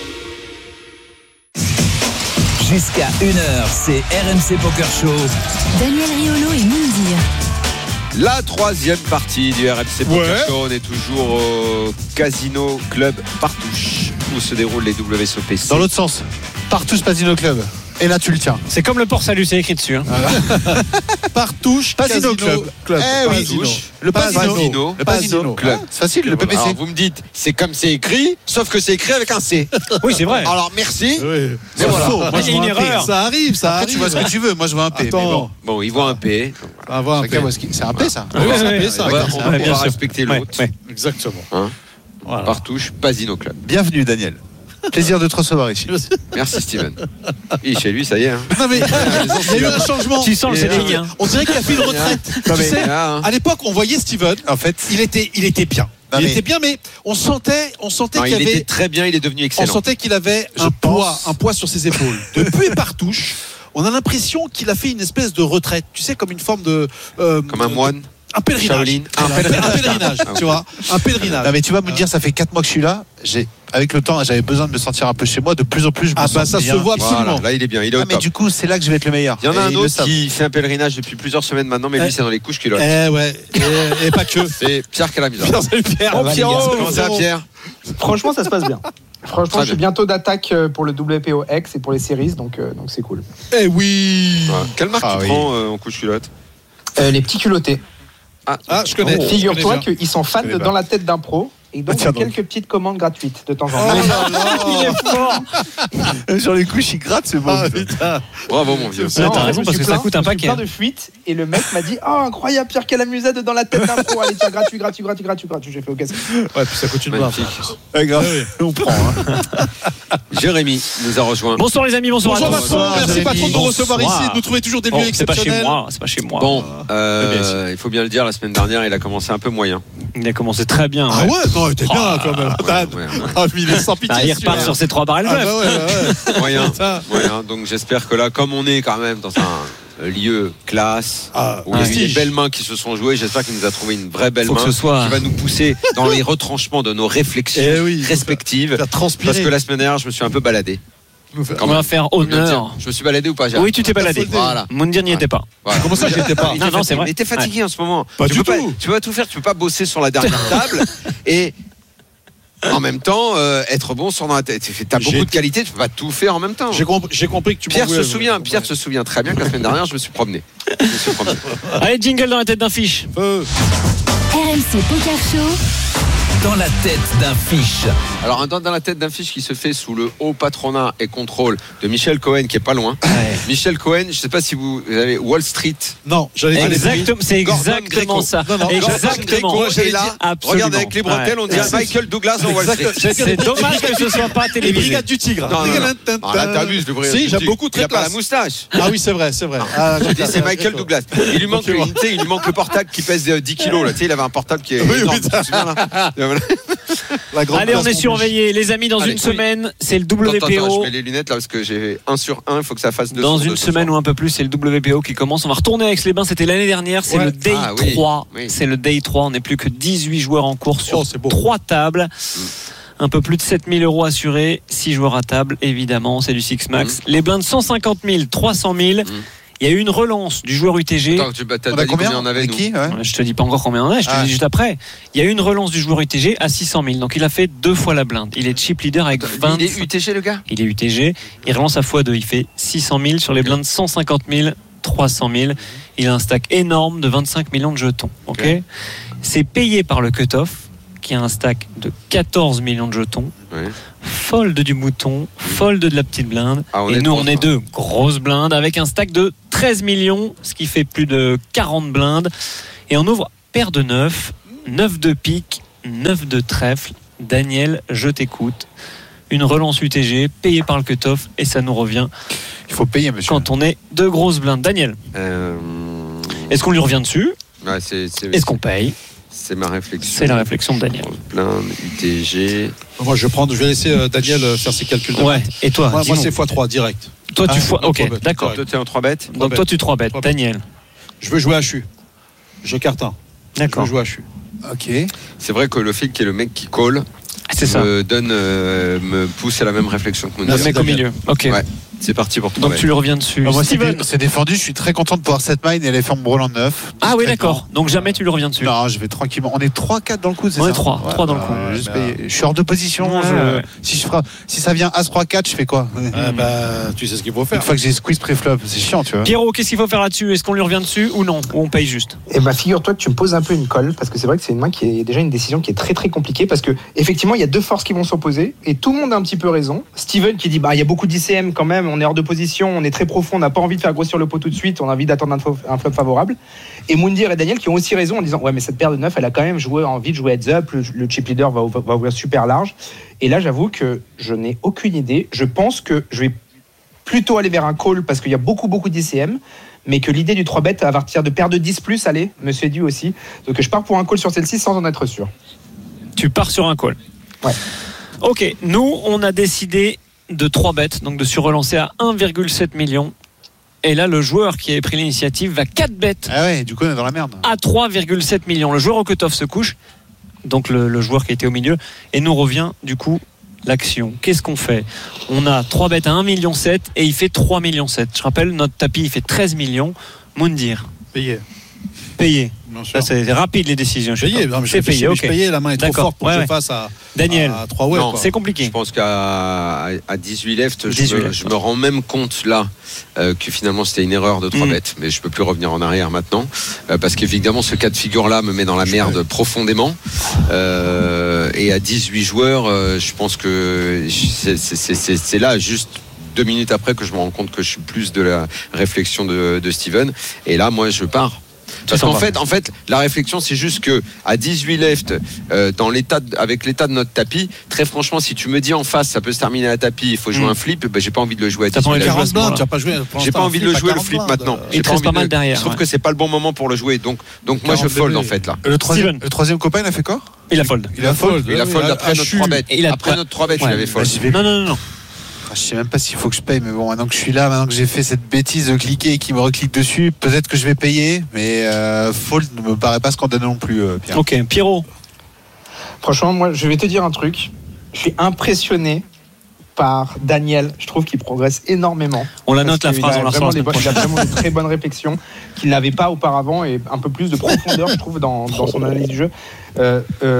Jusqu'à 1h, c'est RMC Poker Show.
Daniel Riolo et Moundir.
La 3e partie du RMC Poker Show. On est toujours au Casino Club Partouche où se déroulent les WSOP.
Dans l'autre sens, Partouche Casino Club. Et là, tu le tiens.
C'est comme le port salut, c'est écrit dessus.
Partouche
Casino Club.
Eh oui,
le Pasino.
Le Pasino Club.
C'est facile, le PPC.
Alors, vous me dites, c'est comme c'est écrit, sauf que c'est écrit avec un C.
Oui, c'est vrai.
Alors, merci.
Oui.
Mais voilà.
Moi, il y a une erreur. Ça arrive.
Après, tu vois ce que tu veux. Moi, je vois un P.
Attends.
Bon, il voit un P.
C'est un P, ça.
C'est un P, ça. On va respecter l'autre.
Exactement.
Partouche Pasino Club.
Bienvenue, Daniel. Plaisir de te recevoir ici.
Merci Steven. Et chez lui, ça y est.
Non mais il y a eu un changement.
Tu sens le CDI.
On dirait qu'il a fait une retraite. Tu sais, à l'époque, on voyait Steven. En fait, il était bien. Il était bien, mais on sentait qu'il avait.
Il était très bien. Il est devenu excellent.
On sentait qu'il avait un poids sur ses épaules. Depuis Partouche, on a l'impression qu'il a fait une espèce de retraite. Tu sais, comme une forme de.
Comme un moine.
Un pèlerinage. Un pèlerinage, tu vois. Un pèlerinage.
Non, mais tu vas me dire, ça fait 4 mois que je suis là. Avec le temps, j'avais besoin de me sentir un peu chez moi. De plus en plus, je me sens
ça
bien.
se voit absolument.
Voilà, là, il est bien. Il est au top.
Mais du coup, c'est là que je vais être le meilleur.
Il y en a un autre qui fait un pèlerinage depuis plusieurs semaines maintenant, mais lui, c'est dans les couches culottes.
Et pas que.
C'est Pierre Calamisa.
Salut Pierre.
Comment ça, Pierre?
Franchement, ça se passe bien. Franchement, je suis bientôt d'attaque pour le WPOX et pour les séries, donc c'est cool.
Eh oui.
Quelle marque tu prends en couche culotte?
Les petits culottés.
Je connais.
Figure-toi qu'ils sont fans de Dans la tête d'un pro. Et donc, il y a quelques petites commandes gratuites de temps en temps.
Il est fort.
Sur les couches, il gratte, c'est bon.
Bravo, mon vieux.
T'as raison, parce que ça coûte un paquet.
Plein de fuites. Et le mec m'a dit incroyable, Pierre Calamusa de Dans la tête d'un pro. Allez, tiens, gratuit. J'ai fait OK.
Ouais, puis ça coûte une blinde.
On prend.
Jérémy nous a rejoint.
Bonsoir les amis, bonsoir à tous.
Vincent, merci patron de nous recevoir ici, de nous trouver toujours des lieux exceptionnels.
C'est pas chez moi.
Bon, il faut bien le dire, la semaine dernière, il a commencé un peu moyen.
Il a commencé très bien.
Ah ouais, non, il était bien quand même. Il est sans pitié.
Il repart sur ses 3 barrels.
Moyen. Donc j'espère que là, comme on est quand même dans un lieu classe où il y a eu des belles mains qui se sont jouées, j'espère qu'il nous a trouvé une vraie belle main qui va nous pousser dans les retranchements de nos réflexions respectives. Parce que la semaine dernière, je me suis un peu baladé.
On va faire honneur.
Je me suis baladé ou pas, Gérard?
Oui, tu t'es baladé.
Voilà.
Moundir n'y était pas.
Voilà.
Comment ça, j'y étais pas?
Non, c'est vrai.
Il était fatigué en ce moment.
Tu peux
pas tout faire. Tu peux pas bosser sur la dernière table et en même temps être bon sur la tête. T'as beaucoup de qualités. Tu peux pas tout faire en même temps.
J'ai compris que tu
Pierre se souvient très bien que la semaine dernière, je me suis promené.
Allez, jingle dans la tête d'un fiche.
RMC Poker Show.
Dans la tête d'un fiche.
Alors, dans la tête d'un fiche qui se fait sous le haut patronat et contrôle de Michel Cohen, qui est pas loin. Ouais. Michel Cohen, je sais pas si vous avez Wall Street.
Non, j'allais dire
c'est exactement ça.
Non, exactement. Et là, regarde avec les bretelles, on dirait Michael Douglas en Wall Street.
C'est dommage que ce soit pas télévisé.
Brigade du Tigre.
Non, là, t'abuses, le Brigade.
Si, j'aime beaucoup, très
classe. Il a pas la moustache.
Ah oui, c'est vrai.
C'est Michael Douglas. Il lui manque le portable qui pèse 10 kilos. Là. Tu sais, il avait un portable qui est énorme. Tu te souviens, là.
Allez, on est surveillés, les amis. Dans une semaine, c'est le WPO.
Attends, je mets les lunettes là parce que j'ai 1 sur 1. Il faut que ça fasse 2
Dans une semaine ou un peu plus, c'est le WPO qui commence. On va retourner à Aix-les-Bains. C'était l'année dernière. C'est le Day 3. Oui. C'est le Day 3. On n'est plus que 18 joueurs en course sur 3 tables. Un peu plus de 7 000 € assurés. 6 joueurs à table, évidemment. C'est du Six Max. Les blindes 150 000, 300 000. Il y a eu une relance du joueur UTG.
Attends, t'as dit combien on avait qui
Je te dis pas encore combien on a, je te dis juste après. Il y a eu une relance du joueur UTG à 600 000. Donc il a fait 2 fois la blinde. Il est chip leader avec 20.
Il est UTG le gars.
Il est UTG. Il relance à x2. Il fait 600 000 sur les blindes 150 000, 300 000. Il a un stack énorme de 25 millions de jetons. Okay. C'est payé par le cutoff qui a un stack de 14 millions de jetons. Ouais. Fold du mouton, fold de la petite blinde. Et nous, on est 2 grosses blindes avec un stack de 13 millions, ce qui fait plus de 40 blindes. Et on ouvre paire de 9, 9 de pique, 9 de trèfle. Daniel, je t'écoute. Une relance UTG payée par le cutoff et ça nous revient.
Il faut payer, monsieur.
Quand on est 2 grosses blindes. Daniel, est-ce qu'on lui revient dessus ? Est-ce qu'on paye ?
C'est ma réflexion.
C'est la réflexion de Daniel.
Blinde, UTG.
Moi, je vais laisser Daniel faire ses calculs.
Ouais. Et toi ?
Moi c'est x3 direct.
Toi, tu fois. Ok, d'accord.
Toi, tu es en 3 bêtes.
Donc, toi, tu 3 bêtes. Daniel.
Je veux jouer HU. Je carte 1.
D'accord.
Je veux jouer HU.
Ok.
C'est vrai que le fait qu'il y ait le mec qui call me pousse à la même réflexion que
le mec au milieu. Ok.
Ouais. C'est parti pour toi.
Donc tu lui reviens dessus.
Moi, c'est défendu. Je suis très content de pouvoir set mine et les faire mon en 9.
Ah oui, d'accord. Donc jamais tu lui reviens dessus.
Non, je vais tranquillement. On est 3-4 dans le coup, c'est ça ?
On est 3 dans le coup.
Je suis hors de position. Si ça vient As-3-4, je fais quoi ?
Tu sais ce qu'il faut faire.
Une fois que j'ai squeeze pré-flop, c'est chiant, tu vois.
Pierrot, qu'est-ce qu'il faut faire là-dessus ? Est-ce qu'on lui revient dessus ou non ? Ou on paye juste ?
Eh ben, figure-toi que tu me poses un peu une colle parce que c'est vrai que c'est une main qui est déjà une décision qui est très très compliquée parce que effectivement il y a 2 forces qui vont s'opposer et tout le monde a un petit peu raison. Steven qui dit il y a beaucoup d'ICM quand même, on est hors de position, on est très profond, on n'a pas envie de faire grossir le pot tout de suite, on a envie d'attendre un flop favorable. Et Moundir et Daniel qui ont aussi raison en disant ouais mais cette paire de 9 elle a quand même envie de jouer heads up, le chip leader va ouvrir super large. Et là j'avoue que je n'ai aucune idée. Je pense que je vais plutôt aller vers un call parce qu'il y a beaucoup d'ICM, mais que l'idée du 3-bet à partir de paire de 10+, allez, me séduit aussi. Donc je pars pour un call sur celle-ci sans en être sûr.
Tu pars sur un call.
Ouais.
Ok, nous on a décidé de 3 bêtes, donc de surrelancer à 1,7 million. Et là, le joueur qui a pris l'initiative va 4 bêtes.
Ah ouais, du coup on est dans la merde.
À 3,7 millions. Le joueur au cutoff se couche, donc le joueur qui était au milieu, et nous revient du coup l'action. Qu'est-ce qu'on fait ? On a 3 bêtes à 1,7 million et il fait 3,7 millions. Je rappelle, notre tapis il fait 13 millions. Moundir. Payé. Là, c'est rapide les décisions.
C'est payé. Ok. La main est trop forte pour que je fasse à
Daniel.
À 3 ouais.
C'est compliqué.
Je pense qu'à 18 left, je me rends même compte là que finalement c'était une erreur de 3 bêtes, mais je peux plus revenir en arrière maintenant parce qu'évidemment ce cas de figure là me met dans la merde profondément. Et à 18 joueurs, je pense que c'est là juste 2 minutes après que je me rends compte que je suis plus de la réflexion de Steven. Et là, moi, je pars. Parce qu'en fait, la réflexion, c'est juste que à 18 left, avec l'état de notre tapis, très franchement, si tu me dis en face, ça peut se terminer à tapis, il faut jouer un flip, j'ai pas envie de le jouer à 18 left. J'ai pas envie de le jouer le flip maintenant.
Il te reste pas mal derrière.
Je trouve que c'est pas le bon moment pour le jouer. Donc moi, je fold en fait là.
Le troisième copain, il a fait quoi ?
Il a fold.
Il a fold après notre 3 bêtes. Après notre 3 bêtes, il avait fold.
Non.
Je sais même pas s'il faut que je paye, mais bon, maintenant que je suis là, maintenant que j'ai fait cette bêtise de cliquer et qu'il me reclique dessus, peut-être que je vais payer, mais fold ne me paraît pas scandaleux non plus, Pierre.
Ok, Pierrot.
Franchement, moi, je vais te dire un truc. Je suis impressionné par Daniel. Je trouve qu'il progresse énormément.
On la note la phrase, on la ressort.
Il a vraiment de très bonnes réflexions qu'il n'avait pas auparavant et un peu plus de profondeur, je trouve, dans son analyse du jeu. On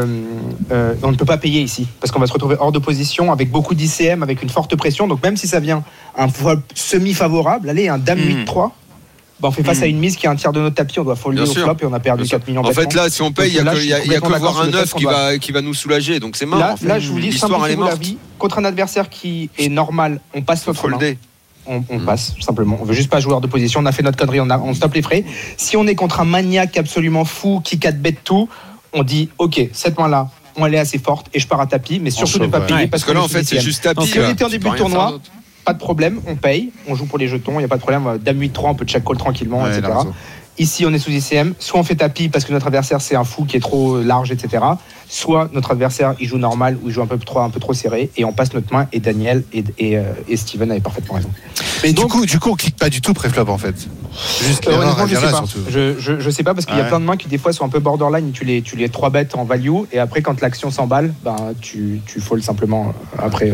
ne peut pas payer ici parce qu'on va se retrouver hors de position avec beaucoup d'ICM, avec une forte pression. Donc même si ça vient un flop semi-favorable, allez, un dame 8-3, on fait face à une mise qui est un tiers de notre tapis, on doit folder au flop et on a perdu 4 millions.
En fait, là, si on paye, il n'y a que voir un 9 qui va nous soulager. Donc c'est mort.
Là, je vous dis, simplifiez-vous la vie. Contre un adversaire qui est normal, on passe flop. On passe, simplement. On veut juste pas joueur de position. On a fait notre connerie, on stoppe les frais. Si on est contre un maniaque absolument fou qui 4-bet tout, on dit, ok, cette main-là, elle est assez forte et je pars à tapis, mais surtout ne pas payer
parce que là, en fait, c'est juste tapis.
Si on était en début de tournoi, pas de problème, on paye, on joue pour les jetons, il n'y a pas de problème. Dame 8-3, on peut check call tranquillement, etc. Ici, on est sous ICM. Soit on fait tapis parce que notre adversaire, c'est un fou qui est trop large, etc. Soit notre adversaire, il joue normal ou il joue un peu trop serré et on passe notre main. Et Daniel et Steven avaient parfaitement raison.
Mais donc, du coup, on clique pas du tout préflop en fait. Juste
honnêtement, je sais pas. Je sais pas parce qu'il y a plein de mains qui des fois sont un peu borderline. Tu les 3 bêtes en value et après quand l'action s'emballe, tu fold simplement après.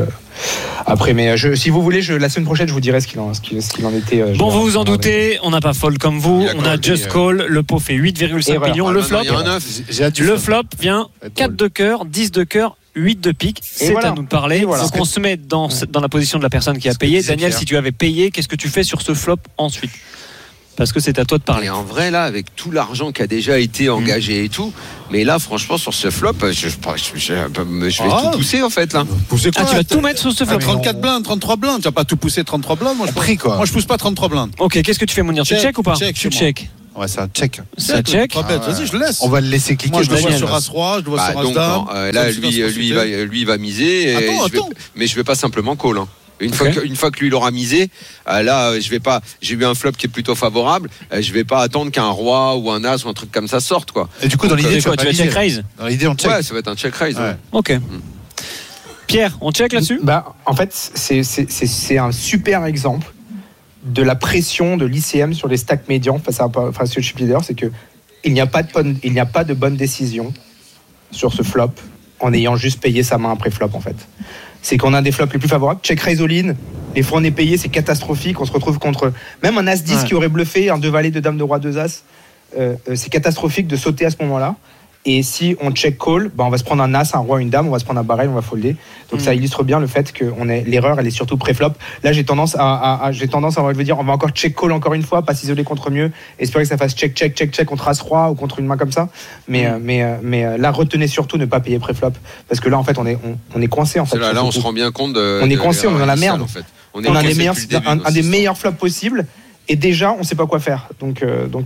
Mais si vous voulez, la semaine prochaine, je vous dirai ce qu'il en était.
Bon, vous vous en doutez, on n'a pas fold comme vous. On a just call. Le pot fait 8,5 millions. Le flop vient 4 de cœur, 10 de cœur, 8 de pique. C'est à nous de parler. Donc on se met dans la position de la personne qui a payé. Daniel, si tu avais payé, qu'est-ce que tu fais sur ce flop ensuite ? Parce que c'est à toi de parler.
Et en vrai, là, avec tout l'argent qui a déjà été engagé et tout, mais là, franchement, sur ce flop, je vais tout pousser en fait là.
Pousser quoi,
tu vas tout mettre sur ce flop.
34 blindes, 33 blindes. Tu vas pas tout pousser 33 blindes. Moi, je pousse pas 33 blindes.
Ok, qu'est-ce que tu fais, Mounir ? Tu check ou pas ? Tu check.
Ouais, c'est un check.
C'est un check.
Vas-y, je le laisse.
On va le laisser cliquer.
Moi, je le vois sur As-Roi, je le vois sur As-Dame.
Là, lui, il va miser. Mais je vais pas simplement call. Une fois que lui il aura misé, là j'ai eu un flop qui est plutôt favorable, je vais pas attendre qu'un roi ou un as ou un truc comme ça sorte quoi.
Et du coup dans l'idée tu vas
check raise.
Dans l'idée on check.
Ouais, ça va être un check raise. Ouais.
Ok. Pierre, on check là-dessus ?
En fait, c'est un super exemple de la pression de l'ICM sur les stacks médians face au chip leader, c'est que il n'y a pas de bonne décision sur ce flop en ayant juste payé sa main après flop en fait. C'est qu'on a des flops les plus favorables. Check raise all-in, les fois on est payé, c'est catastrophique. On se retrouve contre même un As-10 qui aurait bluffé, un 2 valets, 2 dames de roi, 2 As. C'est catastrophique de sauter à ce moment-là. Et si on check call, on va se prendre un As, un roi, une dame, on va se prendre un barrel, on va folder. Donc ça illustre bien le fait que l'erreur, elle est surtout pré-flop. Là, j'ai tendance à dire, on va encore check call encore une fois, pas s'isoler contre mieux, espérer que ça fasse check contre As-Roi ou contre une main comme ça. Mais là, retenez surtout ne pas payer pré-flop. Parce que là, en fait, on est coincé. En fait,
là, on se rend bien compte
on est coincé, on est dans la merde. En fait. On a un des meilleurs flops possibles. Et déjà, on ne sait pas quoi faire. Donc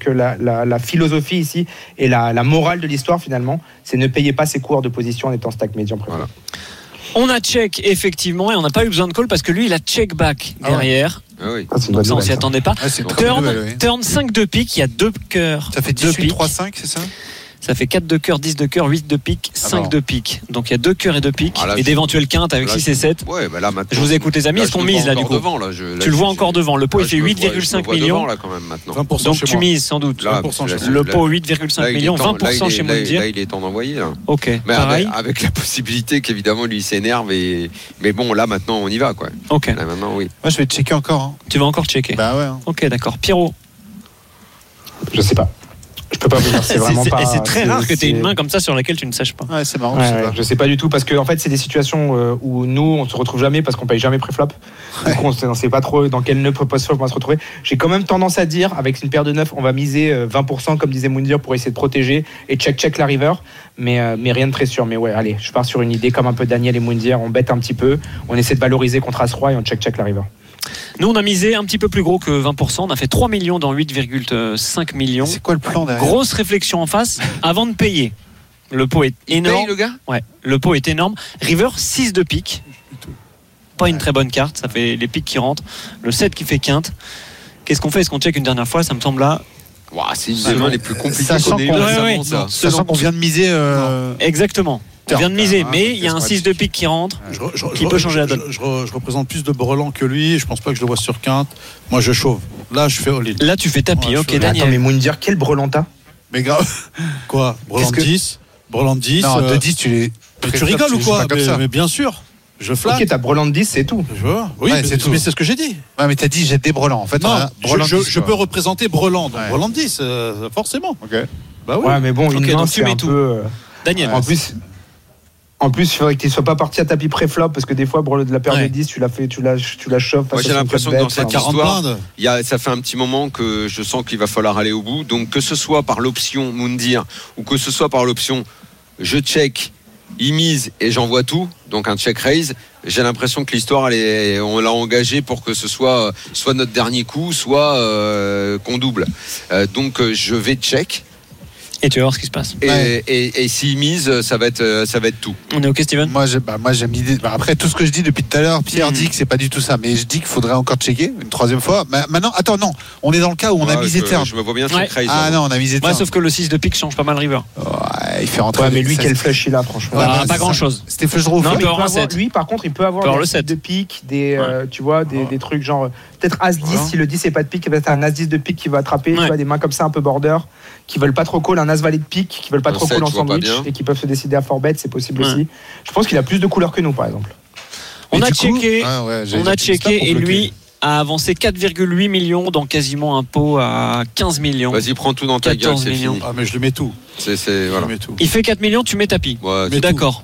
la philosophie ici et la morale de l'histoire, finalement, c'est ne payez pas ses cours de position en étant stack médian. Voilà.
On a check, effectivement, et on n'a pas eu besoin de call parce que lui, il a check back derrière. Donc ça, on s'y attendait pas. Turn 5 de pique, il y a 2 cœurs.
Ça fait 18, 3, 5, c'est ça ?
Ça fait 4 de cœur, 10 de cœur, 8 de pique, 5 de pique. Donc il y a 2 cœurs et 2 piques et d'éventuels quintes avec 6 et 7.
Ouais, là,
je vous écoute les amis, est-ce qu'on mise là du coup tu le vois encore devant. Le pot il fait 8,5 millions.
Là, quand même, maintenant.
20% donc tu mises sans doute.
Là,
le pot 8,5 millions, 20% chez Moundir.
Là il est temps d'envoyer.
Ok.
Mais avec la possibilité qu'évidemment lui s'énerve mais bon là maintenant on y va quoi.
Ok.
Là maintenant oui.
Moi je vais checker encore.
Tu vas encore checker.
Bah ouais.
Ok d'accord. Pierrot.
Je sais pas. Je peux pas vous dire, c'est vraiment pas.
C'est très rare que tu aies une main comme ça sur laquelle tu ne saches pas.
Ouais, c'est marrant.
Je sais pas du tout parce que en fait, c'est des situations où nous, on se retrouve jamais parce qu'on paye jamais pré-flop. Du coup, on sait pas trop dans quel nœud post-flop on va se retrouver. J'ai quand même tendance à dire, avec une paire de 9, on va miser 20%, comme disait Moundir, pour essayer de protéger et check la river. Mais rien de très sûr. Mais ouais, allez, je pars sur une idée comme un peu Daniel et Moundir. On bête un petit peu, on essaie de valoriser contre As-Roi et on check la river.
Nous, on a misé un petit peu plus gros que 20%. On a fait 3 millions dans 8,5 millions.
C'est quoi le plan derrière ?
Grosse réflexion en face avant de payer. Le pot est énorme.
Il paye, le gars ?
Ouais, le pot est énorme. River, 6 de pique. Pas une très bonne carte. Ça fait les piques qui rentrent. Le 7 qui fait quinte. Qu'est-ce qu'on fait ? Est-ce qu'on check une dernière fois ? Ça me semble là.
C'est une des mains les plus compliquées qu'on ait eu.
Sachant qu'on vient de miser.
Exactement. On vient de miser, mais il y a un 6 de pique qui rentre, qui peut changer la donne.
Je représente plus de brelan que lui, je pense pas que je le vois sur quinte. Moi je chauffe. Là je fais all-in.
Là tu fais tapis, ok Daniel.
Attends, mais Moundir, quel brelan t'as ?
Mais grave.
Quoi ? Brelan 10 Brelan 10
Non, de 10 tu les.
Tu rigoles ou quoi ? Mais bien sûr. Je flatte.
Ok, t'as brelan de 10, c'est tout.
Oui, c'est tout. Mais c'est ce que j'ai dit.
Ouais, mais t'as dit j'ai des brelans. En fait,
non, je peux représenter brelan. Donc brelan de 10, forcément.
Ok.
Bah oui. Ouais, mais bon, une main, c'est un peu.
Daniel.
En plus. En plus, il faudrait que tu ne sois pas parti à tapis pré-flop parce que des fois, de la paire de 10, tu la chauffes.
Moi, j'ai l'impression que dans cette histoire, ça fait un petit moment que je sens qu'il va falloir aller au bout. Donc, que ce soit par l'option Moundir ou que ce soit par l'option je check, il mise et j'envoie tout, donc un check raise, j'ai l'impression que l'histoire, on l'a engagée pour que ce soit notre dernier coup, soit qu'on double. Donc, je vais check.
Et tu vas voir ce qui se passe.
Et s'il mise, ça va être tout.
On est OK, Steven ?
Moi, j'aime l'idée. Après, tout ce que je dis depuis tout à l'heure, Pierre dit que c'est pas du tout ça. Mais je dis qu'il faudrait encore checker une troisième fois. Maintenant, attends, non. On est dans le cas où on a misé turn.
Je me vois bien check raise.
Ah non, on a misé turn.
Sauf que le 6 de pique change pas mal river.
Ouais, il fait rentrer.
Ouais, mais lui, quel flush il a, franchement.
Pas grand-chose.
C'était flush draw.
Lui, par contre, il peut avoir
le
7 de pique, tu vois, des trucs genre. Peut-être As-10, si le 10 n'est pas de pique, peut-être un As-10 de pique qui va attraper, tu vois, des mains comme ça un peu border, qui veulent pas trop call, un As-Valet de pique, qui veulent pas trop call en sandwich, et qui peuvent se décider à 4 bet, c'est possible aussi. Je pense qu'il a plus de couleurs que nous, par exemple.
On a checké et lui a avancé 4,8 millions dans quasiment un pot à 15 millions.
Vas-y, prends tout dans ta gueule, c'est fini.
Ah, mais je le mets tout.
Voilà.
Il fait 4 millions, tu mets tapis.
Mais
d'accord.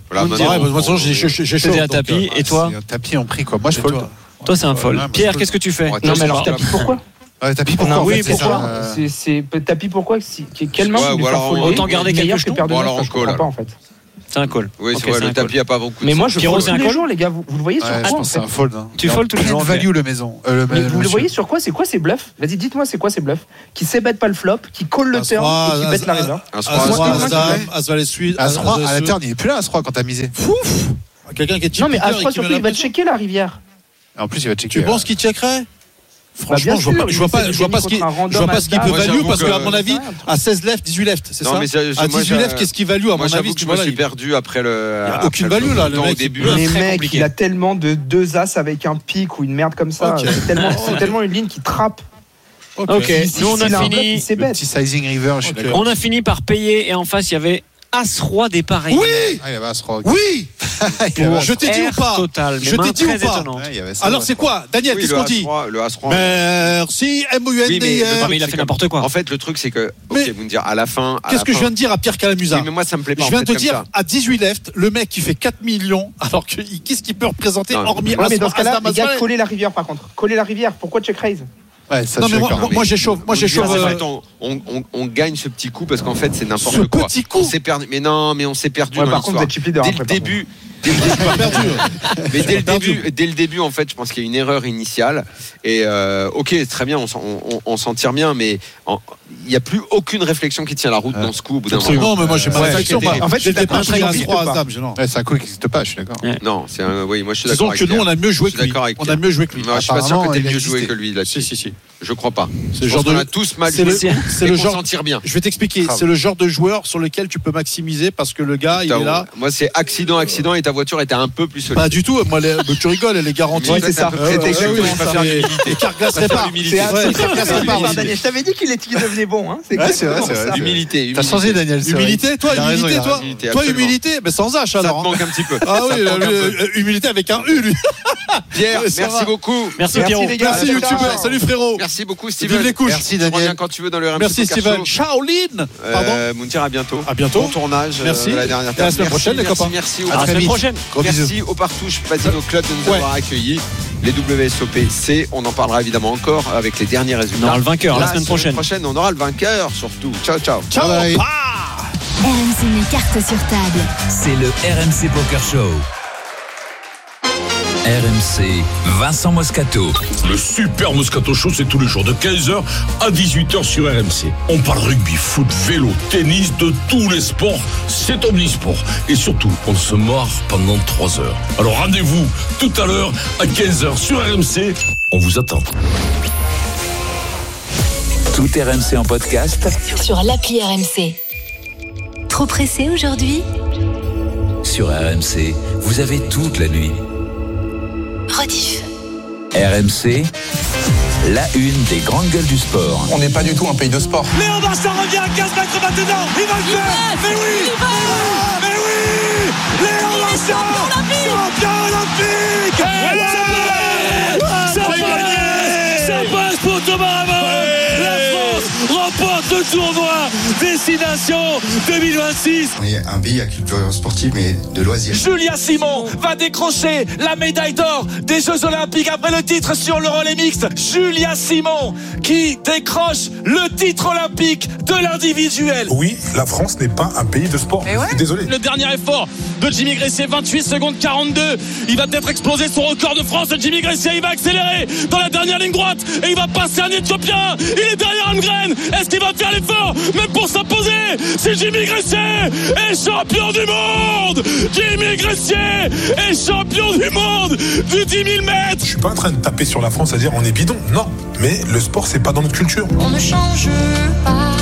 J'ai
à tapis. Et toi ?
C'est un tapis en prix, quoi. Moi, je fold.
Toi, c'est un fold. Pierre, qu'est-ce que tu fais ?
Non, mais alors, tapis pourquoi ?
Tapis pourquoi ?
Oui, pourquoi ? C'est tapis pourquoi ? Quelle main tu lui fais folder ?
Autant garder quelques jetons.
Ou alors en call. En fait.
C'est un call.
Oui, c'est vrai, le tapis a pas beaucoup.
Mais moi, je fold tous les jours, les gars. Vous le voyez sur quoi ?
Je pense que c'est un fold.
Tu fold tous les jours.
Value le maison.
Vous le voyez sur quoi ? C'est quoi ces bluffs ? Vas-y, dites-moi, c'est quoi ces bluffs ? Qui s'ébête pas le flop, qui call le turn et qui bête la river.
As-Valet suite.
As-Roi, à la turn, il est plus là, As-Roi, quand t'as misé.
Quelqu'un qui est
non, mais As-Roi, surtout, il va checker la rivière.
En plus, il va checker.
Tu penses qu'il checkerait ? Franchement, je vois pas ce qu'il peut value parce qu'à mon avis, à 16 left, 18 left, c'est ça ? À 18 left, qu'est-ce qu'il value à mon avis ?
Je me suis perdu après le.
Il n'y a aucune value là, le mec.
Au début.
Mais mec, il a tellement de 2 as avec un pic ou une merde comme ça. C'est tellement une ligne qui trappe.
Ok, nous on a fini.
Petit sizing river, je suis d'accord.
On a fini par payer et en face il y avait As-Roi des pareils.
Oui.
Il y avait As-Roi.
Oui. Je t'ai dit ou pas ? Je t'ai dit ou pas ? Alors c'est quoi, Daniel ? Qu'est-ce qu'on dit ?
Le As-Roi.
Merci, MOUNDR.
Mais il a fait n'importe quoi.
En fait, le truc c'est que. Ok, vous me dire à la fin.
Qu'est-ce que je viens de dire à Pierre Calamusa ?
Oui, mais moi ça me plaît pas.
Je viens de te dire à 18 left, le mec qui fait 4 millions, alors qu'est-ce qu'il peut représenter hormis
mais dans ce cas-là, les gars, coller la rivière par contre. Coller la rivière, pourquoi check raise ?
Ouais, ça,
non mais moi j'échauffe.
On gagne ce petit coup parce qu'en fait c'est n'importe quoi.
Petit coup.
On s'est perdu. Mais non, mais on s'est perdu dans
par contre, vous êtes chip leader.
Dès le début. Mais dès le début, en fait, je pense qu'il y a une erreur initiale. Et ok, très bien, on s'en tire bien, mais il n'y a plus aucune réflexion qui tient la route dans ce coup. Au bout d'un moment.
Non, mais moi j'ai pas de réflexion.
En fait,
j'étais pas très As-Roi.
C'est un coup qui n'existe pas, je suis d'accord.
Non, c'est un. Oui, moi je suis d'accord.
Disons que nous on a mieux joué que lui. On a mieux joué que lui.
Je suis pas sûr que tu aies mieux joué que lui là-dessus.
Si.
Je crois pas.
C'est le genre de.
On a tous mal joué. C'est le genre. Sentir bien.
Je vais t'expliquer. C'est le genre de joueur sur lequel tu peux maximiser parce que le gars il est là.
Moi c'est accident et ta voiture était un peu plus solide.
Pas du tout. Moi tu rigoles, elle est garantie.
C'est ça.
C'est exactement ça. Et Carglass répare.
Je t'avais dit qu'il devenait bon.
C'est vrai.
Humilité.
T'as changé, Daniel.
Humilité, toi, humilité, mais sans H alors.
Ça te manque un petit peu.
Ah oui, humilité avec un U, lui.
Pierre, merci beaucoup.
Merci Pierrot.
Merci youtubeur. Salut frérot.
Merci beaucoup Steven.
Vive les couches.
Merci Daniel.
Quand tu veux dans le RMC.
Merci Steven. Shaolin.
Pardon. Mountir, à bientôt. Bon tournage.
Merci.
La dernière.
À la semaine prochaine les copains.
Merci.
À la semaine prochaine.
Merci au Partouche Casino Club de nous avoir accueillis. Les WSOP, on en parlera évidemment encore avec les derniers résultats.
On aura le vainqueur la semaine prochaine.
On aura le vainqueur surtout. Ciao.
Ciao.
RMC met carte sur table. C'est le RMC Poker Show. RMC, Vincent Moscato.
Le Super Moscato Show, c'est tous les jours de 15h à 18h sur RMC. On parle rugby, foot, vélo, tennis, de tous les sports. C'est omnisport. Et surtout, on se marre pendant 3 heures. Alors rendez-vous tout à l'heure à 15h sur RMC. On vous attend.
Tout RMC en podcast
sur l'appli RMC. Trop pressé aujourd'hui ?
Sur RMC, vous avez toute la nuit.
Rediff.
RMC, la une des grandes gueules du sport.
On n'est pas du tout un pays de sport.
Léon Vincent revient à 15 mètres maintenant. Il va le faire. Mais oui. Léon Vincent, champion olympique. Ça passe pour Thomas Hamon. La France remporte le le tournoi Destination 2026.
On est un pays à culture sportive, mais de loisirs.
Julia Simon va décrocher la médaille d'or des Jeux Olympiques après le titre sur le relais mixte. Julia Simon qui décroche le titre olympique de l'individuel.
Oui, la France n'est pas un pays de sport. Désolé.
Le dernier effort de Jimmy Gressier, 28 secondes 42. Il va peut-être exploser son record de France. Jimmy Gressier, il va accélérer dans la dernière ligne droite et il va passer un Éthiopien. Il est derrière Almgren. Est-ce qu'il va faire l'effort même pour s'imposer? C'est Jimmy Gressier est champion du monde. Jimmy Gressier est champion du monde du 10 000 mètres.
Je suis pas en train de taper sur la France à dire on est bidon. Non, mais le sport c'est pas dans notre culture.
On ne change pas.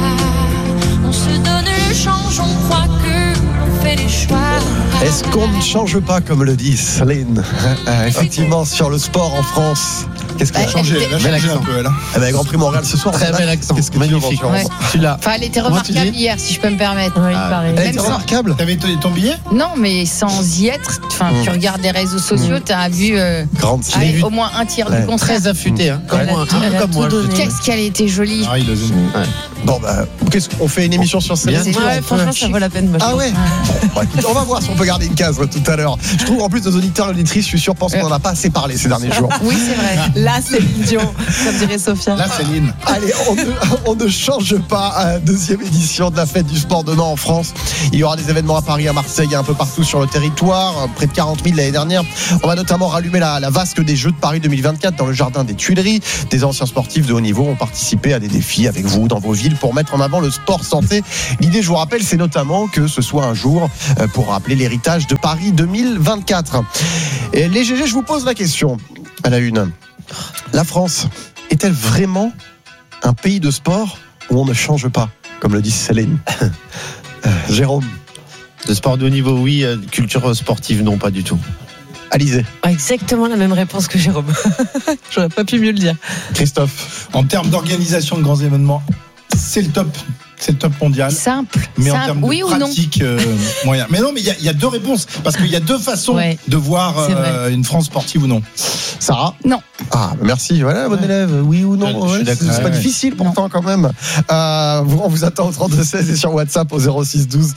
On se donne le change. On croit que on fait les choix.
Est-ce qu'on ne change pas, comme le dit Céline, effectivement, sur le sport en France? Qu'est-ce qui a changé? Elle a changé un peu, elle. Eh ben, Grand Prix Montréal ce soir.
Très bel accent.
Qu'est-ce que
magnifique.
Celui-là.
Enfin, elle était remarquable hier, si je peux me permettre.
Il paraît. Elle était remarquable.
T'avais ton billet?
Non, mais sans y être, enfin, tu regardes les réseaux sociaux, t'as vu au moins un tiers du concert.
Très affûté, hein. Comme moi.
Qu'est-ce qu'elle était jolie.
Bon, bah, qu'est-ce qu'on fait une émission sur Céline?
Ouais, franchement, ça vaut la peine.
Ah ouais. Bon, écoute, on va voir si on peut garder une case tout à l'heure. Je trouve en plus nos auditeurs et auditrices, je suis sûr, pensent qu'on n'en a pas assez parlé ces derniers jours.
Oui, c'est vrai. Là, c'est Dion, comme dirait Sophia.
Là, Céline.
Allez, on ne change pas. Deuxième édition de la fête du sport de Nantes en France. Il y aura des événements à Paris, à Marseille, un peu partout sur le territoire. Près de 40 000 l'année dernière. On va notamment rallumer la vasque des Jeux de Paris 2024 dans le jardin des Tuileries. Des anciens sportifs de haut niveau ont participé à des défis avec vous dans vos villes pour mettre en avant le sport santé. L'idée, je vous rappelle, c'est notamment que ce soit un jour pour rappeler l'héritage de Paris 2024. Et les GG, je vous pose la question à la une. La France est-elle vraiment un pays de sport où on ne change pas, comme le dit Céline? Jérôme.
De sport de haut niveau, oui. Culture sportive, non, pas du tout.
Alizé.
Exactement la même réponse que Jérôme. J'aurais pas pu mieux le dire.
Christophe.
En termes d'organisation de grands événements, c'est le top. C'est le top mondial.
Simple.
Mais
simple.
en termes
oui
de
ou
pratique, moyen. Mais non, mais il y a deux réponses. Parce qu'il y a deux façons de voir une France sportive ou non.
Sarah?
Non.
Ah, merci. Voilà, bon élève. Oui ou non? C'est pas difficile pourtant quand même. On vous attend au 32-16 et sur WhatsApp au 06-12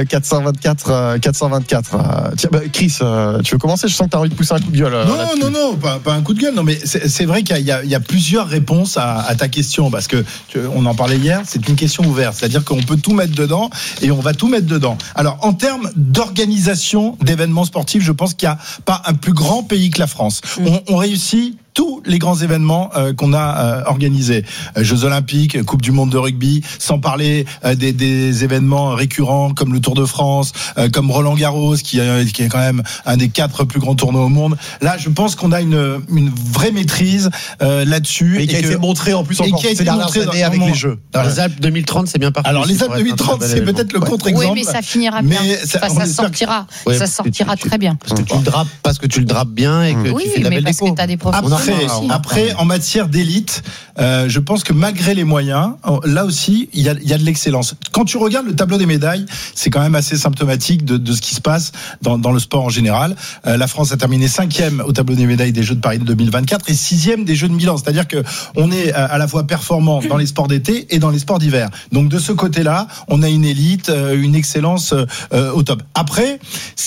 424 424. Tiens, Chris, tu veux commencer? Je sens que tu as envie de pousser un coup de gueule.
Non, pas un coup de gueule. Non, mais c'est vrai qu'il y a plusieurs réponses à ta question. Parce que on en parlait hier, c'est une question ouverte. C'est-à-dire qu'on peut tout mettre dedans et on va tout mettre dedans. Alors, en termes d'organisation d'événements sportifs, je pense qu'il n'y a pas un plus grand pays que la France. On réussit tous les grands événements qu'on a organisés. Jeux Olympiques, Coupe du Monde de rugby, sans parler des événements récurrents comme le Tour de France, comme Roland Garros, qui est quand même un des 4 plus grands tournois au monde. Là, je pense qu'on a une vraie maîtrise là-dessus.
Et qui a été montré en plus encore ces dernières années avec les Jeux.
Dans les Alpes 2030, c'est bien parti. Alors, les Alpes 2030, c'est peut-être le contre-exemple.
Oui, mais ça finira bien. Ça sortira. Ça sortira très bien.
Parce que tu le drapes bien et que tu fais de la belle déco.
Oui, mais parce que tu as des professionnels.
Après, en matière d'élite, je pense que malgré les moyens, là aussi, il y a de l'excellence. Quand tu regardes le tableau des médailles, c'est quand même assez symptomatique de ce qui se passe dans le sport en général. La France a terminé 5e au tableau des médailles des Jeux de Paris 2024 et 6e des Jeux de Milan. C'est-à-dire que on est à la fois performant dans les sports d'été et dans les sports d'hiver. Donc de ce côté-là, on a une élite, une excellence au top. Après,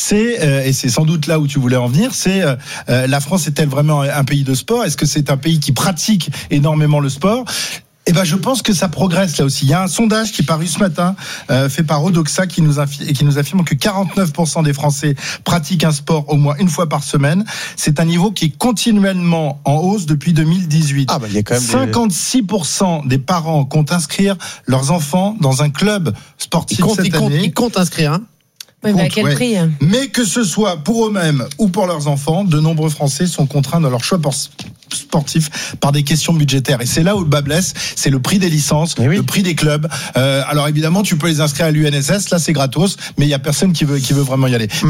et c'est sans doute là où tu voulais en venir, c'est la France est-elle vraiment un pays de sport? Est-ce que c'est un pays qui pratique énormément le sport? Eh ben, je pense que ça progresse là aussi. Il y a un sondage qui est paru ce matin, fait par Odoxa, qui nous affirme que 49% des Français pratiquent un sport au moins une fois par semaine. C'est un niveau qui est continuellement en hausse depuis 2018.
Ah, bah, il y a quand même
56% des parents comptent inscrire leurs enfants dans un club sportif cette année.
Ils comptent inscrire, hein? Oui, mais à quel prix?
Mais que ce soit pour eux-mêmes ou pour leurs enfants, de nombreux Français sont contraints dans leur choix sportif par des questions budgétaires. Et c'est là où le bas blesse, c'est le prix des licences, le prix des clubs. Alors évidemment, tu peux les inscrire à l'UNSS, là c'est gratos, mais il y a personne qui veut vraiment y aller. Mais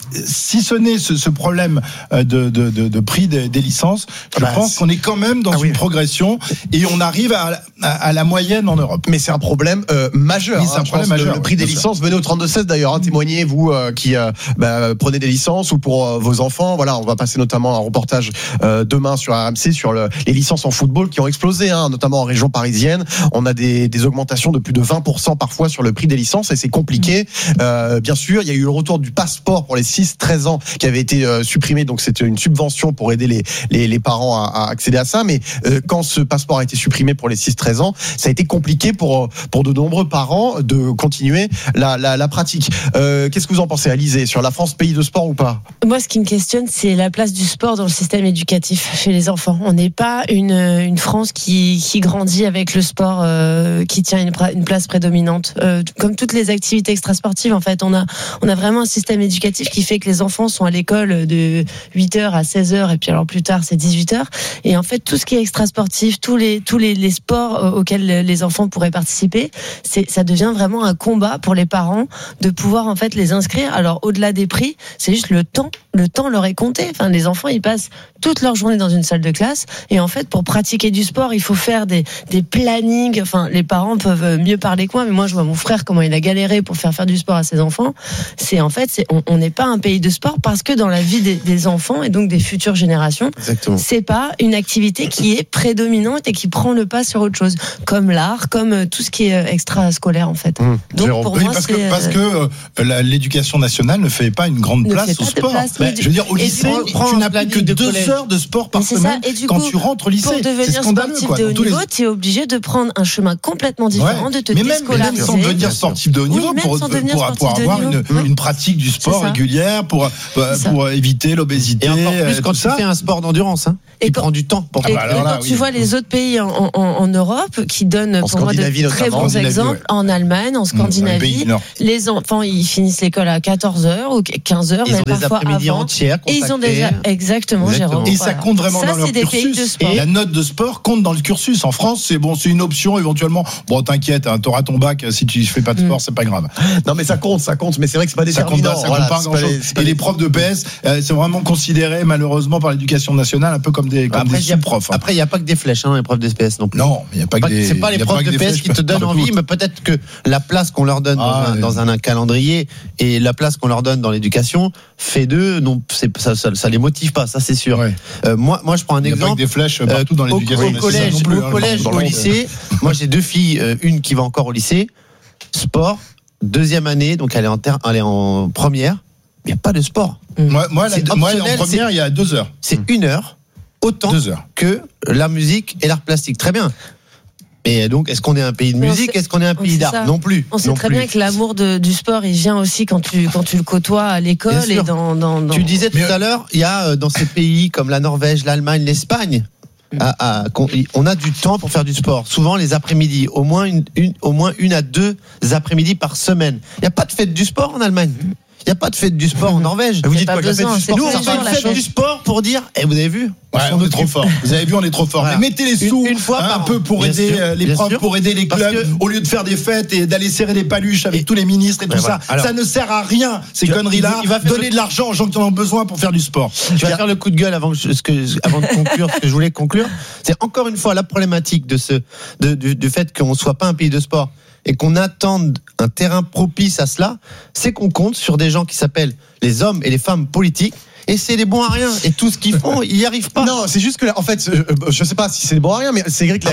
si ce n'est ce problème de prix des licences, je pense qu'on est quand même dans une progression et on arrive à la moyenne en Europe.
Mais c'est un problème majeur.
Oui, c'est un problème majeur.
Le prix des licences, venez au 32-16 d'ailleurs, témoignez vous qui prenez des licences ou pour vos enfants. Voilà, on va passer notamment un reportage demain sur RMC sur les licences en football qui ont explosé, notamment en région parisienne. On a des augmentations de plus de 20% parfois sur le prix des licences et c'est compliqué. Bien sûr, il y a eu le retour du passeport pour les 6-13 ans qui avait été supprimé, donc c'était une subvention pour aider les parents à accéder à ça. Mais quand ce passeport a été supprimé pour les 6-13 ans, ça a été compliqué pour de nombreux parents de continuer la pratique. Qu'est-ce que vous en pensez, Alizé, sur la France pays de sport ou pas?
Moi, ce qui me questionne, c'est la place du sport dans le système éducatif chez les enfants. On n'est pas une France qui grandit avec le sport, qui tient une place prédominante. Comme toutes les activités extrasportives, en fait, on a vraiment un système éducatif qui fait que les enfants sont à l'école de 8h à 16h et puis alors plus tard c'est 18h. Et en fait, tout ce qui est extrasportif, tous les sports auxquels les enfants pourraient participer, ça devient vraiment un combat pour les parents de pouvoir en fait les inscrire. Alors au-delà des prix, c'est juste le temps leur est compté. Enfin, les enfants, ils passent toute leur journée dans une salle de classe et en fait, pour pratiquer du sport, il faut faire des plannings. Enfin, les parents peuvent mieux parler que moi, mais moi, je vois mon frère comment il a galéré pour faire du sport à ses enfants. On n'est pas un pays de sport parce que dans la vie des enfants et donc des futures générations, exactement, c'est pas une activité qui est prédominante et qui prend le pas sur autre chose, comme l'art, comme tout ce qui est extrascolaire en fait. Donc pour moi,
parce que l'éducation nationale ne fait pas une grande place au sport. Je veux dire, au lycée, tu n'as plus que 2 heures de sport par semaine quand tu rentres au lycée.
Pour devenir sportif de haut niveau, tu es obligé de prendre un chemin complètement différent, de te déscolariser.
Même sans devenir sportif de haut niveau, pour avoir une pratique du sport régulière, pour éviter l'obésité.
Et encore plus quand tu fais un sport d'endurance, qui prend du temps.
Quand tu vois les autres pays en Europe qui donnent pour moi de très bons exemples, en Allemagne, en Scandinavie, les enfants ils finissent l'école à 14h ou 15h, même parfois avant.
Entières,
et ils ont déjà exactement. Jérôme.
Et ça compte vraiment dans leur cursus. Et la note de sport compte dans le cursus. En France, c'est une option éventuellement. Bon, t'inquiète, t'auras ton bac. Si tu fais pas de sport, c'est pas grave.
Non, mais ça compte. Mais c'est vrai que c'est pas déterminant.
Ça compte pas grand-chose. Et les profs de PS, c'est vraiment considéré malheureusement par l'éducation nationale un peu comme des sous-profs.
Après, il y a pas que des flèches, les profs de PS non plus.
Non, il y a pas que des.
C'est pas les profs de PS qui te donnent envie, mais peut-être que la place qu'on leur donne dans un calendrier et la place qu'on leur donne dans l'éducation fait d'eux, non, ça les motive pas, ça c'est sûr. Moi je prends un exemple. Il y a pas que
des flèches partout dans l'éducation nationale.
Au collège, au lycée, moi j'ai 2 filles, une qui va encore au lycée, sport, 2e année, donc elle est en première, il n'y a pas de sport.
Moi en première, il y a 2 heures.
C'est 1 heure, autant que la musique et l'art plastique. Très bien. Et donc, est-ce qu'on est un pays de musique? Est-ce qu'on est un pays d'art? Non plus.
On sait très bien que l'amour du sport, il vient aussi quand tu le côtoies à l'école et dans.
Tu disais tout à l'heure, il y a dans ces pays comme la Norvège, l'Allemagne, l'Espagne, on a du temps pour faire du sport. Souvent les après-midi, au moins une à 2 après-midi par semaine. Il n'y a pas de fête du sport en Allemagne. Il n'y a pas de fête du sport en Norvège.
Vous dites quoi, la fête du sport?
Nous, on fait une fête du sport pour dire, vous avez vu?
On est trop fort. Vous avez vu, on est trop fort. Voilà. Mais mettez les sous une fois un peu pour aider les profs, pour aider les clubs, au lieu de faire des fêtes et d'aller serrer des paluches avec tous les ministres et tout ça. Alors, ça ne sert à rien, ces conneries-là. Donner de l'argent aux gens qui en ont besoin pour faire du sport.
Tu vas faire le coup de gueule avant de conclure ce que je voulais conclure. C'est encore une fois la problématique du fait qu'on ne soit pas un pays de sport et qu'on attende un terrain propice à cela, c'est qu'on compte sur des gens qui s'appellent les hommes et les femmes politiques. Et c'est des bons à rien. Et tout ce qu'ils font, ils n'y arrivent pas.
Non, c'est juste que, en fait, je sais pas si c'est des bons à rien, mais c'est vrai que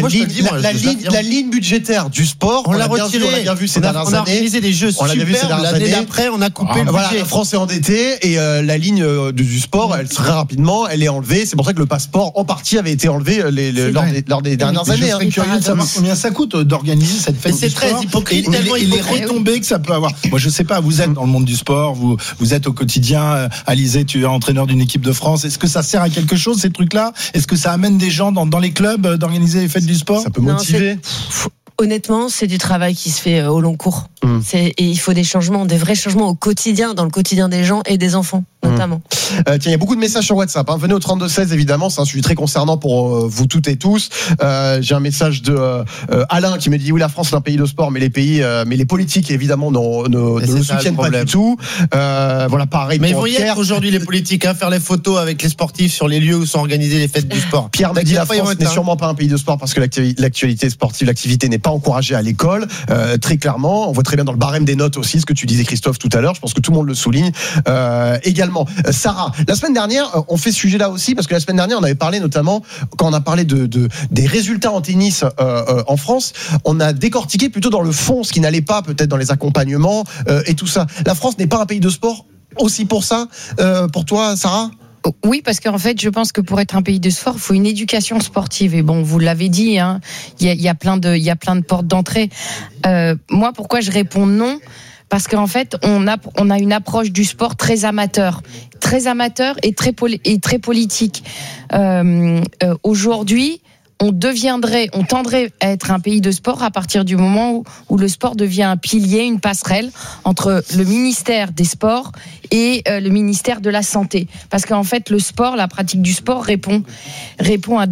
la ligne budgétaire du sport,
on l'a retirée.
On l'a bien vu ces dernières années.
On a organisé des jeux super. L'année d'après, on a coupé le budget.
Voilà, la France est endettée et la ligne du sport, elle très rapidement, elle est enlevée. C'est pour ça que le passeport, en partie, avait été enlevé lors des dernières années.
Je serais curieux de savoir combien ça coûte d'organiser cette fête du sport.
C'est très hypocrite.
Et les retombées que ça peut avoir. Moi, je sais pas, vous êtes dans le monde du sport, vous êtes au quotidien. Alizé, tu es entraîneur d'une équipe de France. Est-ce que ça sert à quelque chose, ces trucs-là? Est-ce que ça amène des gens dans les clubs d'organiser les fêtes du sport?
Ça peut motiver.
Honnêtement, c'est du travail qui se fait au long cours. Et il faut des changements, des vrais changements au quotidien, dans le quotidien des gens et des enfants, notamment.
Tiens, il y a beaucoup de messages sur WhatsApp. Venez au 32-16, évidemment, c'est un sujet très concernant pour vous toutes et tous. J'ai un message de Alain qui me dit oui, la France est un pays de sport, mais les politiques, évidemment, ne le soutiennent pas du tout. Voilà, pareil.
Mais ils vont y être aujourd'hui, les politiques, faire les photos avec les sportifs sur les lieux où sont organisées les fêtes du sport.
Pierre me dit la France n'est sûrement pas un pays de sport parce que l'actualité sportive, l'activité n'est pas encouragée à l'école. Très clairement, on voit très bien dans le barème des notes aussi ce que tu disais, Christophe, tout à l'heure. Je pense que tout le monde le souligne également. Sarah, la semaine dernière, on fait ce sujet-là aussi parce que la semaine dernière, on avait parlé notamment quand on a parlé des résultats en tennis en France, on a décortiqué plutôt dans le fond ce qui n'allait pas, peut-être dans les accompagnements et tout ça. La France n'est pas un pays de sport aussi pour ça, pour toi, Sarah?
Oui, parce qu'en fait, je pense que pour être un pays de sport, il faut une éducation sportive. Et bon, vous l'avez dit, il y a plein de portes d'entrée. Moi, pourquoi je réponds non? Parce qu'en fait, on a une approche du sport très amateur et très politique. Aujourd'hui, on tendrait à être un pays de sport à partir du moment où le sport devient un pilier, une passerelle entre le ministère des Sports et le ministère de la Santé. Parce qu'en fait, le sport, la pratique du sport répond à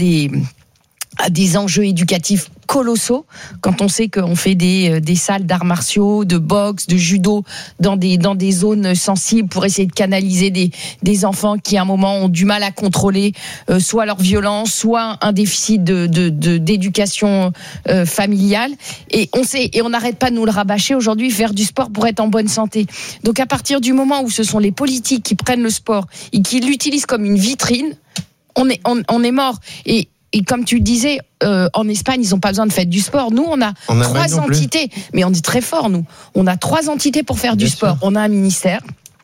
des enjeux éducatifs colossaux quand on sait qu'on fait des salles d'arts martiaux, de boxe, de judo dans des zones sensibles pour essayer de canaliser des enfants qui à un moment ont du mal à contrôler soit leur violence, soit un déficit d'éducation familiale, et on n'arrête pas de nous le rabâcher aujourd'hui, faire du sport pour être en bonne santé. Donc à partir du moment où ce sont les politiques qui prennent le sport et qui l'utilisent comme une vitrine, on est mort. Et comme tu le disais, en Espagne, ils n'ont pas besoin de faire du sport. Nous, on a 3 entités, mais on dit très fort, nous. On a 3 entités pour faire du sport. On a un ministère,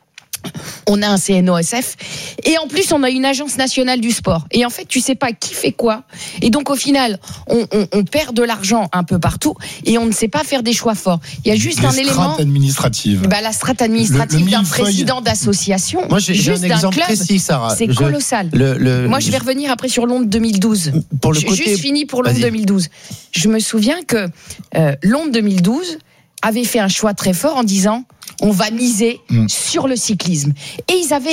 on a un CNOSF, et en plus, on a une agence nationale du sport. Et en fait, tu sais pas qui fait quoi. Et donc, au final, on perd de l'argent un peu partout, et on ne sait pas faire des choix forts. Il y a juste un élément.
La strate administrative.
La strate administrative d'un président d'association.
Moi, j'ai un exemple précis, Sarah.
C'est colossal. Moi, je vais revenir après sur Londres 2012. J'ai juste fini pour Londres 2012. Je me souviens que Londres 2012 avait fait un choix très fort en disant on va miser sur le cyclisme. Et ils avaient